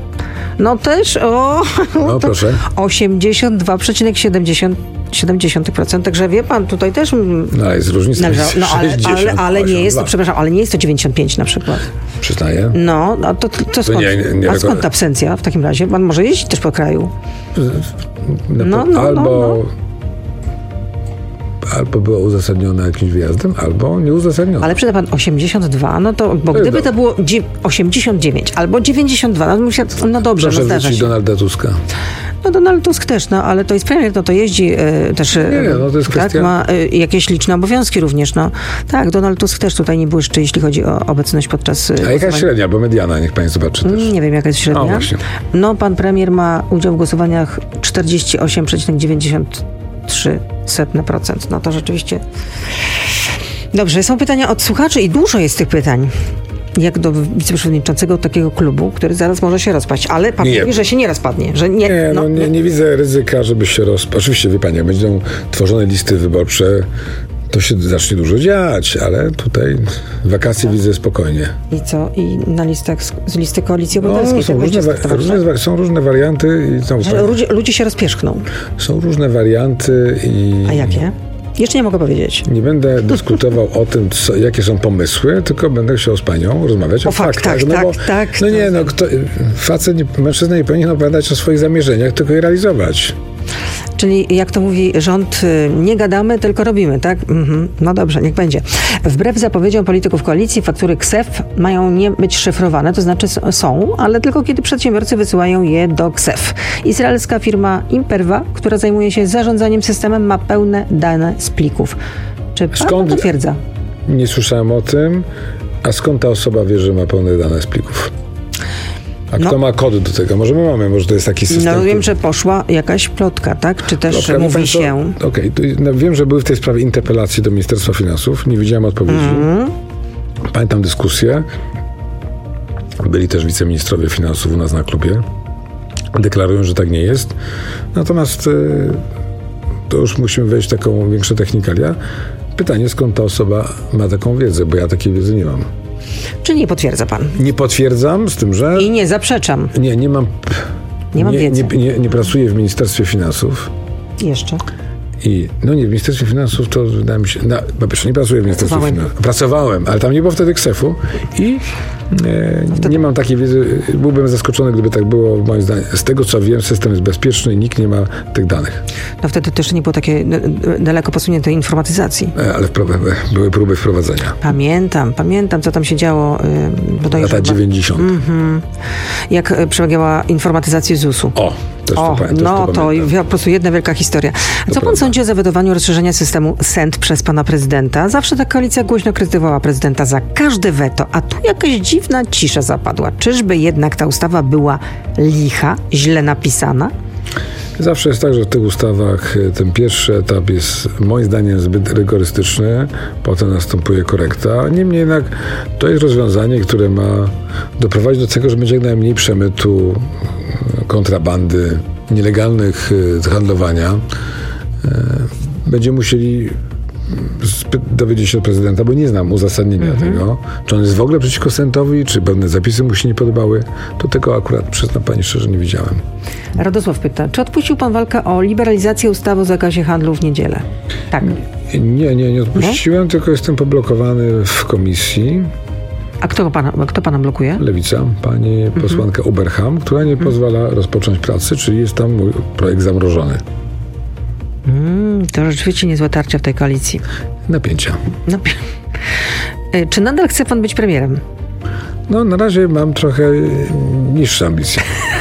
też proszę. 82,70%. Także wie pan, tutaj też... jest różnica. Ale nie jest to, przepraszam, ale nie jest to 95 na przykład. Przyznaję. To skąd? Skąd absencja w takim razie? Pan może jeździć też po kraju. albo była uzasadniona jakimś wyjazdem, albo nieuzasadniona. Ale przyda pan 82, no to, bo gdyby to było 89 albo 92, no dobrze, Proszę no zdarza wrócić się. Donalda Tuska. No Donald Tusk też, no ale to jest premier, to jeździ też, to jest kwestia... ma jakieś liczne obowiązki również, no. Tak, Donald Tusk też tutaj nie błyszczy, jeśli chodzi o obecność podczas... A jaka jest średnia, bo mediana, niech pani zobaczy też. Nie wiem, jaka jest średnia. O, właśnie. No, pan premier ma udział w głosowaniach 48,93%. No to rzeczywiście... Dobrze, są pytania od słuchaczy i dużo jest tych pytań. Jak do wiceprzewodniczącego takiego klubu, który zaraz może się rozpaść. Ale pan mówi, że się nie rozpadnie. Że nie widzę ryzyka, żeby się rozpadł. Oczywiście, wie pani, jak będą tworzone listy wyborcze, to się zacznie dużo dziać, ale tutaj wakacje widzę spokojnie. I co? I na listach z listy Koalicji Obywatelskiej? Są różne warianty. Ludzie się rozpierzchną. Są różne warianty i... A jakie? Jeszcze nie mogę powiedzieć. Nie będę dyskutował o tym, jakie są pomysły, tylko będę chciał z panią rozmawiać o faktach. Tak. Mężczyzna nie powinien opowiadać o swoich zamierzeniach, tylko je realizować. Czyli jak to mówi rząd, nie gadamy, tylko robimy, tak? No dobrze, niech będzie. Wbrew zapowiedziom polityków koalicji, faktury KSEF mają nie być szyfrowane, to znaczy są, ale tylko kiedy przedsiębiorcy wysyłają je do KSEF. Izraelska firma Imperva, która zajmuje się zarządzaniem systemem, ma pełne dane z plików. Czy pan potwierdza? Nie słyszałem o tym. A skąd ta osoba wie, że ma pełne dane z plików? A kto ma kody do tego? Może my mamy, może to jest taki system. No wiem, że poszła jakaś plotka, tak? Czy też mówi się... Okej, wiem, że były w tej sprawie interpelacje do Ministerstwa Finansów. Nie widziałem odpowiedzi. Pamiętam dyskusję. Byli też wiceministrowie finansów u nas na klubie. Deklarują, że tak nie jest. Natomiast to już musimy wejść w taką większą technikalia. Pytanie, skąd ta osoba ma taką wiedzę, bo ja takiej wiedzy nie mam. Czy nie potwierdza pan? Nie potwierdzam, z tym, że... I nie zaprzeczam. Nie mam... Nie mam wiedzy. Nie pracuję w Ministerstwie Finansów. Jeszcze? I w Ministerstwie Finansów to wydaje mi się... Po pierwsze, nie pracuję w Ministerstwie Finansów. Pracowałem, ale tam nie było wtedy KSEF-u i nie mam takiej wiedzy. Byłbym zaskoczony, gdyby tak było, moim zdaniem. Z tego, co wiem, system jest bezpieczny i nikt nie ma tych danych. No wtedy też nie było takiej daleko posuniętej informatyzacji. Ale były próby wprowadzenia. Pamiętam, co tam się działo. Lata 90. Jak przebiegała informatyzacja ZUS-u. To po prostu jedna wielka historia. Co pan sądzi o zawetowaniu rozszerzenia systemu SENT przez pana prezydenta? Zawsze ta koalicja głośno krytykowała prezydenta za każde weto, a tu jakaś dziwna cisza zapadła. Czyżby jednak ta ustawa była licha, źle napisana? Zawsze jest tak, że w tych ustawach ten pierwszy etap jest moim zdaniem zbyt rygorystyczny, potem następuje korekta. Niemniej jednak to jest rozwiązanie, które ma doprowadzić do tego, że będzie jak najmniej przemytu, kontrabandy, nielegalnych handlowania. Będziemy musieli dowiedzieć się od prezydenta, bo nie znam uzasadnienia tego, czy on jest w ogóle przeciwko SENT-owi, czy pewne zapisy mu się nie podobały. To tego akurat, przyznam pani szczerze, nie widziałem. Radosław pyta, czy odpuścił pan walkę o liberalizację ustawy o zakazie handlu w niedzielę? Tak. Nie odpuściłem, tylko jestem poblokowany w komisji. A kto pana blokuje? Lewica, pani posłanka Uberham, która nie pozwala rozpocząć pracy, czyli jest tam mój projekt zamrożony. To rzeczywiście niezłe tarcia w tej koalicji. Napięcia. Czy nadal chce pan być premierem? No, na razie mam trochę niższe ambicje.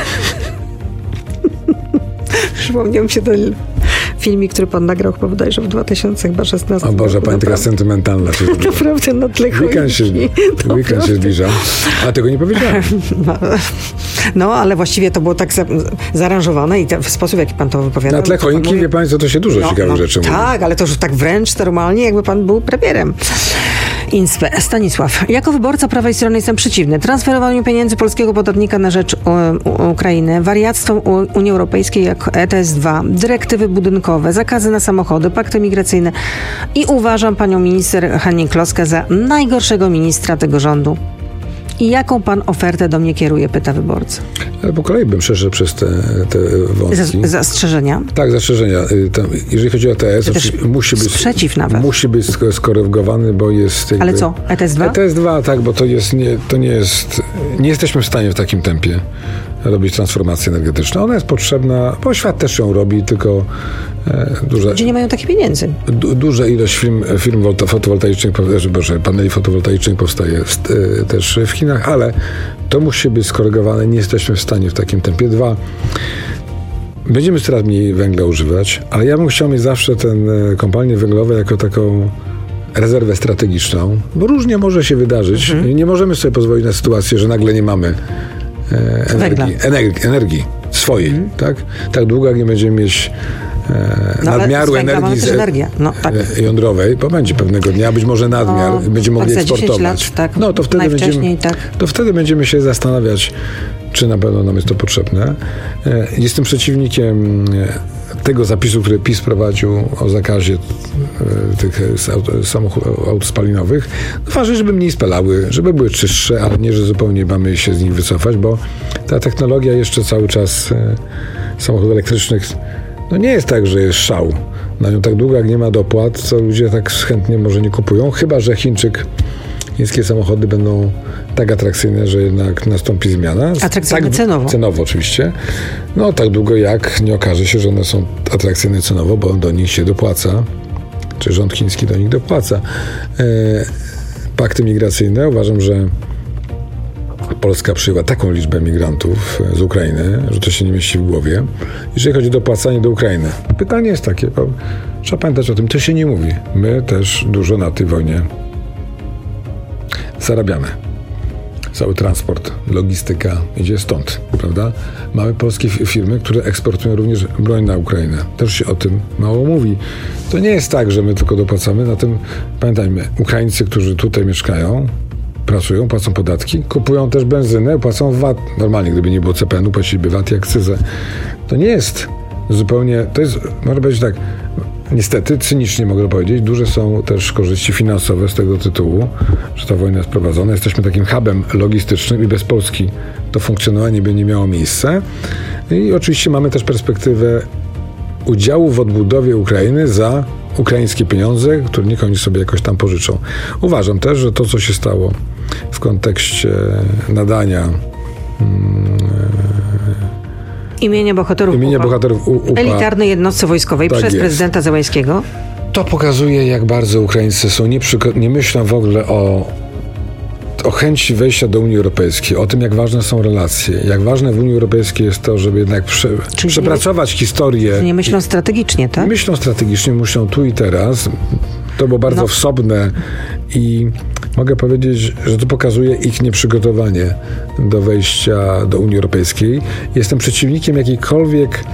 Przypomniał mi się ten filmik, który pan nagrał bodajże w 2016. O Boże, pani taka sentymentalna. Naprawdę na tle Weekend się zbliża. A tego nie powiedziałem. No, ale właściwie to było tak zaaranżowane i w sposób, jaki pan to wypowiadał. Na tle choinki, wie pani, to się dużo ciekawych rzeczy mówi. Tak, ale to już tak wręcz normalnie, jakby pan był premierem. Stanisław. Jako wyborca prawej strony jestem przeciwny transferowaniu pieniędzy polskiego podatnika na rzecz Ukrainy, wariactwom Unii Europejskiej jak ETS-2, dyrektywy budynkowe, zakazy na samochody, pakty migracyjne i uważam panią minister Hennig-Kloskę za najgorszego ministra tego rządu. I jaką pan ofertę do mnie kieruje, pyta wyborca. Ale po kolei bym przeszedł przez te wątki. Zastrzeżenia? Tak, zastrzeżenia. Jeżeli chodzi o ETS, musi być sprzeciw nawet. Musi być skorygowany, bo jest... Jakby, ale co? ETS-2? ETS-2, tak, bo to nie jest... Nie jesteśmy w stanie w takim tempie robić transformację energetyczną. Ona jest potrzebna, bo świat też ją robi, tylko ludzie nie mają takich pieniędzy. Duża ilość firm fotowoltaicznych, paneli fotowoltaicznych powstaje też w Chinach, ale to musi być skorygowane. Nie jesteśmy w stanie w takim tempie. 2. Będziemy coraz mniej węgla używać, ale ja bym chciał mieć zawsze ten kopalnie węglowe jako taką rezerwę strategiczną, bo różnie może się wydarzyć. Nie możemy sobie pozwolić na sytuację, że nagle nie mamy energii swojej. Tak długo jak nie będziemy mieć nadmiaru energii jądrowej, bo będzie pewnego dnia, być może nadmiar, będziemy mogli eksportować. To wtedy będziemy się zastanawiać, czy na pewno nam jest to potrzebne. Jestem przeciwnikiem tego zapisu, który PiS prowadził o zakazie tych aut spalinowych. Ważne, żeby mniej spalały, żeby były czystsze, ale nie, że zupełnie mamy się z nich wycofać, bo ta technologia jeszcze cały czas samochodów elektrycznych nie jest tak, że jest szał. Na nią tak długo, jak nie ma dopłat, to ludzie tak chętnie może nie kupują, chyba że chińskie samochody będą tak atrakcyjne, że jednak nastąpi zmiana. Atrakcyjne cenowo. Cenowo oczywiście. Tak długo jak nie okaże się, że one są atrakcyjne cenowo, bo do nich się dopłaca, czy rząd chiński do nich dopłaca. Pakty migracyjne. Uważam, że Polska przyjęła taką liczbę migrantów z Ukrainy, że to się nie mieści w głowie. Jeżeli chodzi o dopłacanie do Ukrainy, pytanie jest takie, bo trzeba pamiętać o tym, to się nie mówi. My też dużo na tej wojnie zarabiamy. Cały transport, logistyka idzie stąd, prawda? Mamy polskie firmy, które eksportują również broń na Ukrainę. Też się o tym mało mówi. To nie jest tak, że my tylko dopłacamy. Na tym pamiętajmy, Ukraińcy, którzy tutaj mieszkają, pracują, płacą podatki, kupują też benzynę, płacą VAT. Normalnie, gdyby nie było CPN-u, płaciliby VAT i akcyzę. To nie jest zupełnie, to jest, można powiedzieć tak, niestety, cynicznie mogę powiedzieć, duże są też korzyści finansowe z tego tytułu, że ta wojna jest prowadzona. Jesteśmy takim hubem logistycznym i bez Polski to funkcjonowanie by nie miało miejsca. I oczywiście mamy też perspektywę udziału w odbudowie Ukrainy za ukraińskie pieniądze, które niech oni sobie jakoś tam pożyczą. Uważam też, że to, co się stało w kontekście nadania imienia bohaterów UPA, elitarnej jednostce wojskowej przez prezydenta Zełenskiego. To pokazuje, jak bardzo Ukraińcy są nie myślą w ogóle o chęci wejścia do Unii Europejskiej, o tym, jak ważne są relacje, jak ważne w Unii Europejskiej jest to, żeby jednak przepracować historię. Nie myślą strategicznie, tak? Myślą strategicznie, myślą tu i teraz. To było bardzo wsobne i mogę powiedzieć, że to pokazuje ich nieprzygotowanie do wejścia do Unii Europejskiej. Jestem przeciwnikiem jakiejkolwiek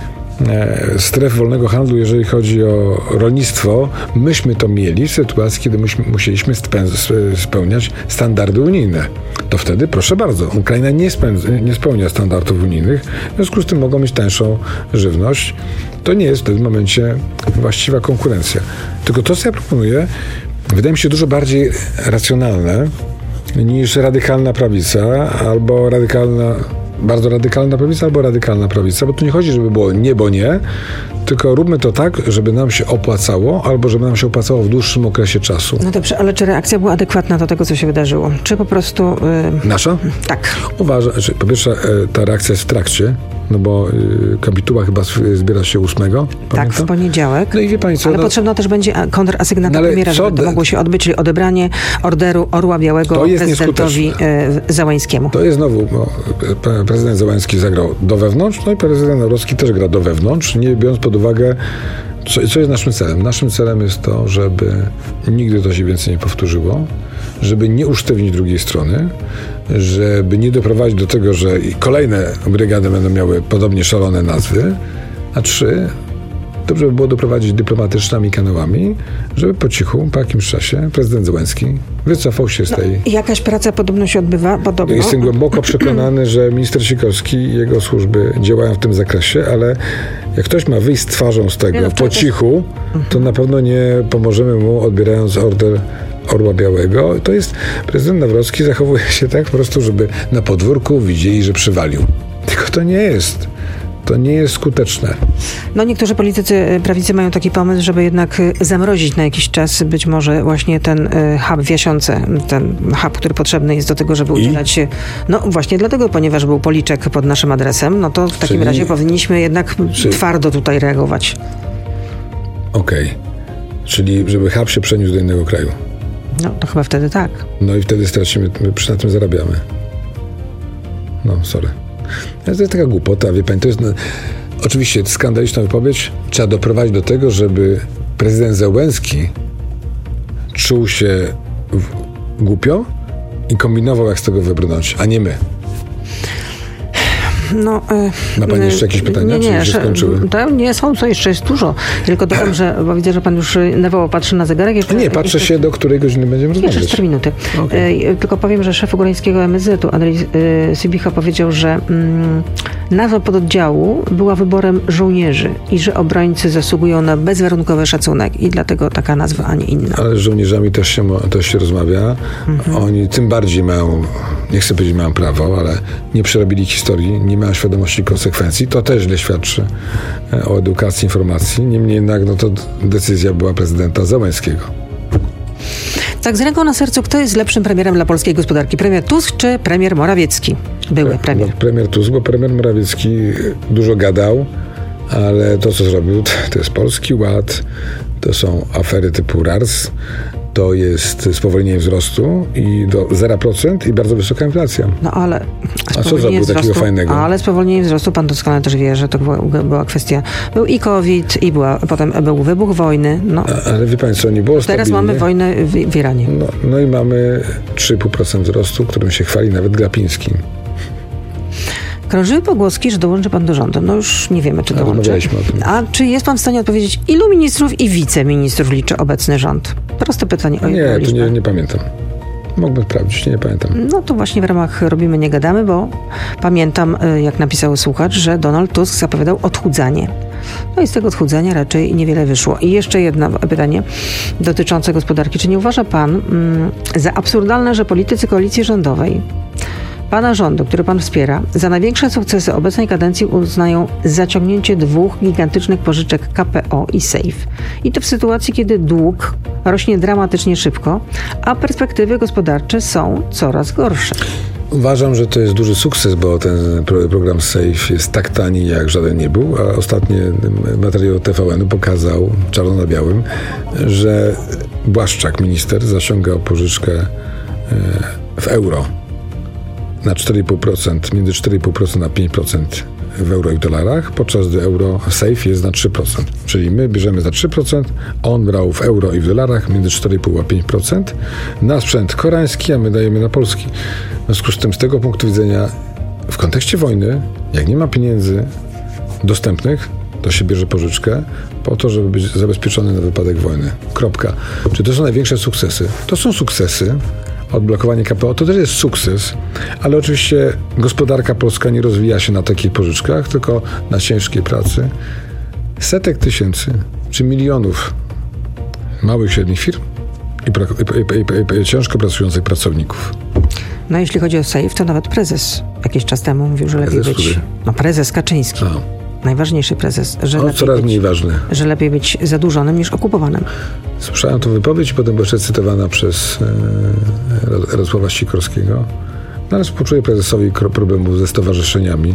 stref wolnego handlu, jeżeli chodzi o rolnictwo. Myśmy to mieli w sytuacji, kiedy musieliśmy spełniać standardy unijne. To wtedy, proszę bardzo, Ukraina nie spełnia standardów unijnych, w związku z tym mogą mieć tańszą żywność. To nie jest w tym momencie właściwa konkurencja. Tylko to, co ja proponuję, wydaje mi się dużo bardziej racjonalne niż radykalna prawica albo bardzo radykalna prawica albo radykalna prawica, bo tu nie chodzi, żeby było nie, bo nie, tylko róbmy to tak, żeby nam się opłacało, albo żeby nam się opłacało w dłuższym okresie czasu. No dobrze, ale czy reakcja była adekwatna do tego, co się wydarzyło? Czy po prostu... Nasza? Tak. Uważam, że po pierwsze ta reakcja jest w trakcie, no bo kapituła chyba zbiera się 8. Tak, pamiętam? w poniedziałek. No i wie pani co? Ale potrzebna też będzie kontrasygnata premiera, żeby to mogło się odbyć, czyli odebranie orderu Orła Białego prezydentowi Zełenskiemu. To jest znowu, prezydent Zełenski zagrał do wewnątrz, no i prezydent Nawrocki też gra do wewnątrz, nie biorąc pod uwagę, co jest naszym celem. Naszym celem jest to, żeby nigdy to się więcej nie powtórzyło, żeby nie usztywnić drugiej strony, żeby nie doprowadzić do tego, że kolejne brygady będą miały podobnie szalone nazwy, a 3, dobrze by było doprowadzić dyplomatycznymi kanałami, żeby po cichu, po jakimś czasie prezydent Zełenski wycofał się z tej... Jakaś praca podobno się odbywa, podobno. Jestem głęboko przekonany, że minister Sikorski i jego służby działają w tym zakresie, ale jak ktoś ma wyjść z twarzą z tego po cichu, to na pewno nie pomożemy mu, odbierając order Orła Białego. To jest, prezydent Nawrocki zachowuje się tak po prostu, żeby na podwórku widzieli, że przywalił. Tylko to nie jest To nie jest skuteczne. No niektórzy politycy prawicy mają taki pomysł, żeby jednak zamrozić na jakiś czas być może właśnie ten hub w Jasionce, ten hub, który potrzebny jest do tego, żeby udzielać się. No właśnie dlatego, ponieważ był policzek pod naszym adresem, no to w takim razie powinniśmy jednak twardo tutaj reagować. Okej. Czyli żeby hub się przeniósł do innego kraju. No to chyba wtedy tak. No i wtedy stracimy, my na tym zarabiamy. No, sorry. To jest taka głupota, wie pani, to jest oczywiście skandaliczna wypowiedź. Trzeba doprowadzić do tego, żeby prezydent Zełenski czuł się głupio i kombinował, jak z tego wybrnąć, a nie my. No, ma pani jeszcze jakieś pytania? Nie, czy się skończyły? Nie są, co jeszcze jest dużo. Tylko dodam, bo widzę, że pan już nerwowo patrzy na zegarek. Nie, patrzę się, do której godziny będziemy rozmawiać. Jeszcze 4 minuty. Okay. Tylko powiem, że szef Ugojskiego MSZ-u, Andrzej Sybicha, powiedział, że nazwa pododdziału była wyborem żołnierzy i że obrońcy zasługują na bezwarunkowy szacunek i dlatego taka nazwa, a nie inna. Ale z żołnierzami też się rozmawia. Oni tym bardziej mają, nie chcę powiedzieć mają prawo, ale nie przerobili historii, nie mają świadomości konsekwencji. To też źle świadczy o edukacji, informacji. Niemniej jednak to decyzja była prezydenta Zełenskiego. Tak, z ręką na sercu, kto jest lepszym premierem dla polskiej gospodarki? Premier Tusk czy premier Morawiecki? Były premier. No, premier Tusk, bo premier Morawiecki dużo gadał, ale to, co zrobił, to jest Polski Ład, to są afery typu RARS, to jest spowolnienie wzrostu i do 0% i bardzo wysoka inflacja. No ale... A co zrobił takiego fajnego? Ale spowolnienie wzrostu, pan doskonale też wie, że to była kwestia... Był i COVID, i potem był wybuch wojny. No. Ale wie pan co, nie było Teraz stabilnie. mamy wojnę w Iranie. No i mamy 3,5% wzrostu, którym się chwali nawet Glapiński. Krążyły pogłoski, że dołączy pan do rządu. No już nie wiemy, czy dołączy. Rozmawialiśmy o tym. A czy jest pan w stanie odpowiedzieć, ilu ministrów i wiceministrów liczy obecny rząd? Proste pytanie o jego liczbę. Nie, nie pamiętam. Mógłbym sprawdzić, nie pamiętam. No to właśnie w ramach Robimy, nie gadamy, bo pamiętam, jak napisał słuchacz, że Donald Tusk zapowiadał odchudzanie. No i z tego odchudzania raczej niewiele wyszło. I jeszcze jedno pytanie dotyczące gospodarki. Czy nie uważa pan za absurdalne, że politycy koalicji rządowej, pana rządu, który pan wspiera, za największe sukcesy obecnej kadencji uznają zaciągnięcie 2 gigantycznych pożyczek KPO i SAFE. I to w sytuacji, kiedy dług rośnie dramatycznie szybko, a perspektywy gospodarcze są coraz gorsze. Uważam, że to jest duży sukces, bo ten program SAFE jest tak tani, jak żaden nie był, a ostatni materiał TVN-u pokazał czarno na białym, że Błaszczak, minister, zaciągał pożyczkę w euro na 4,5%, między 4,5% a 5% w euro i dolarach, podczas gdy euro SAFE jest na 3%. Czyli my bierzemy za 3%, on brał w euro i w dolarach między 4,5% a 5%, na sprzęt koreański, a my dajemy na polski. W związku z tym, z tego punktu widzenia, w kontekście wojny, jak nie ma pieniędzy dostępnych, to się bierze pożyczkę po to, żeby być zabezpieczony na wypadek wojny. Kropka. Czy to są największe sukcesy? To są sukcesy. Odblokowanie KPO to też jest sukces, ale oczywiście gospodarka polska nie rozwija się na takich pożyczkach, tylko na ciężkiej pracy setek tysięcy czy milionów małych i średnich firm i ciężko pracujących pracowników. No jeśli chodzi o SAFE, to nawet prezes jakiś czas temu mówił, że lepiej być... No prezes Kaczyński. Najważniejszy prezes, że coraz mniej ważny. Że lepiej być zadłużonym niż okupowanym. Słyszałem tę wypowiedź i potem była jeszcze cytowana przez Radosława Sikorskiego. No ale współczuję prezesowi problemów ze stowarzyszeniami.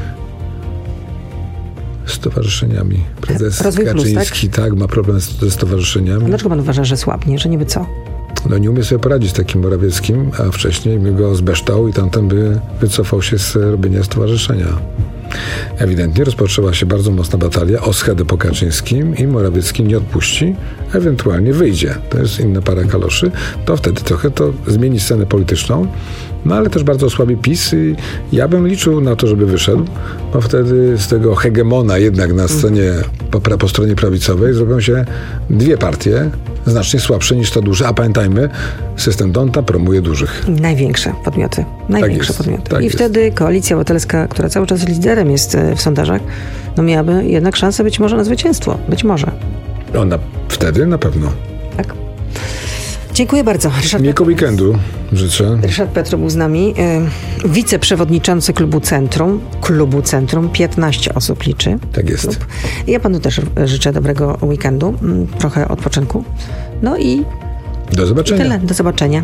Prezes Kaczyński, tak, ma problem ze stowarzyszeniami. A dlaczego pan uważa, że słabnie, że niby co? No nie umie sobie poradzić z takim Morawieckim, a wcześniej by go zbeształ i tamten by wycofał się z robienia stowarzyszenia. Ewidentnie rozpoczęła się bardzo mocna batalia o schedę po Kaczyńskim i Morawiecki nie odpuści, ewentualnie wyjdzie. To jest inna para kaloszy. To wtedy trochę to zmieni scenę polityczną, no ale też bardzo osłabi PiS i ja bym liczył na to, żeby wyszedł, bo wtedy z tego hegemona jednak na scenie po stronie prawicowej zrobią się dwie partie, znacznie słabsze niż ta duża, a pamiętajmy, system Donta promuje dużych. Największe podmioty. Tak I wtedy Koalicja Obywatelska, która cały czas liderem jest w sondażach, no miałaby jednak szansę być może na zwycięstwo. Być może. Ona wtedy na pewno. Tak. Dziękuję bardzo. Miłego weekendu życzę. Ryszard Petru był z nami, wiceprzewodniczący Klubu Centrum, 15 osób liczy. Tak jest. Klub. Ja panu też życzę dobrego weekendu, trochę odpoczynku. No i do zobaczenia. Tyle. Do zobaczenia.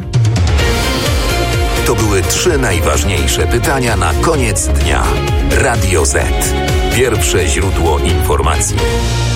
To były 3 najważniejsze pytania na koniec dnia. Radio Z. Pierwsze źródło informacji.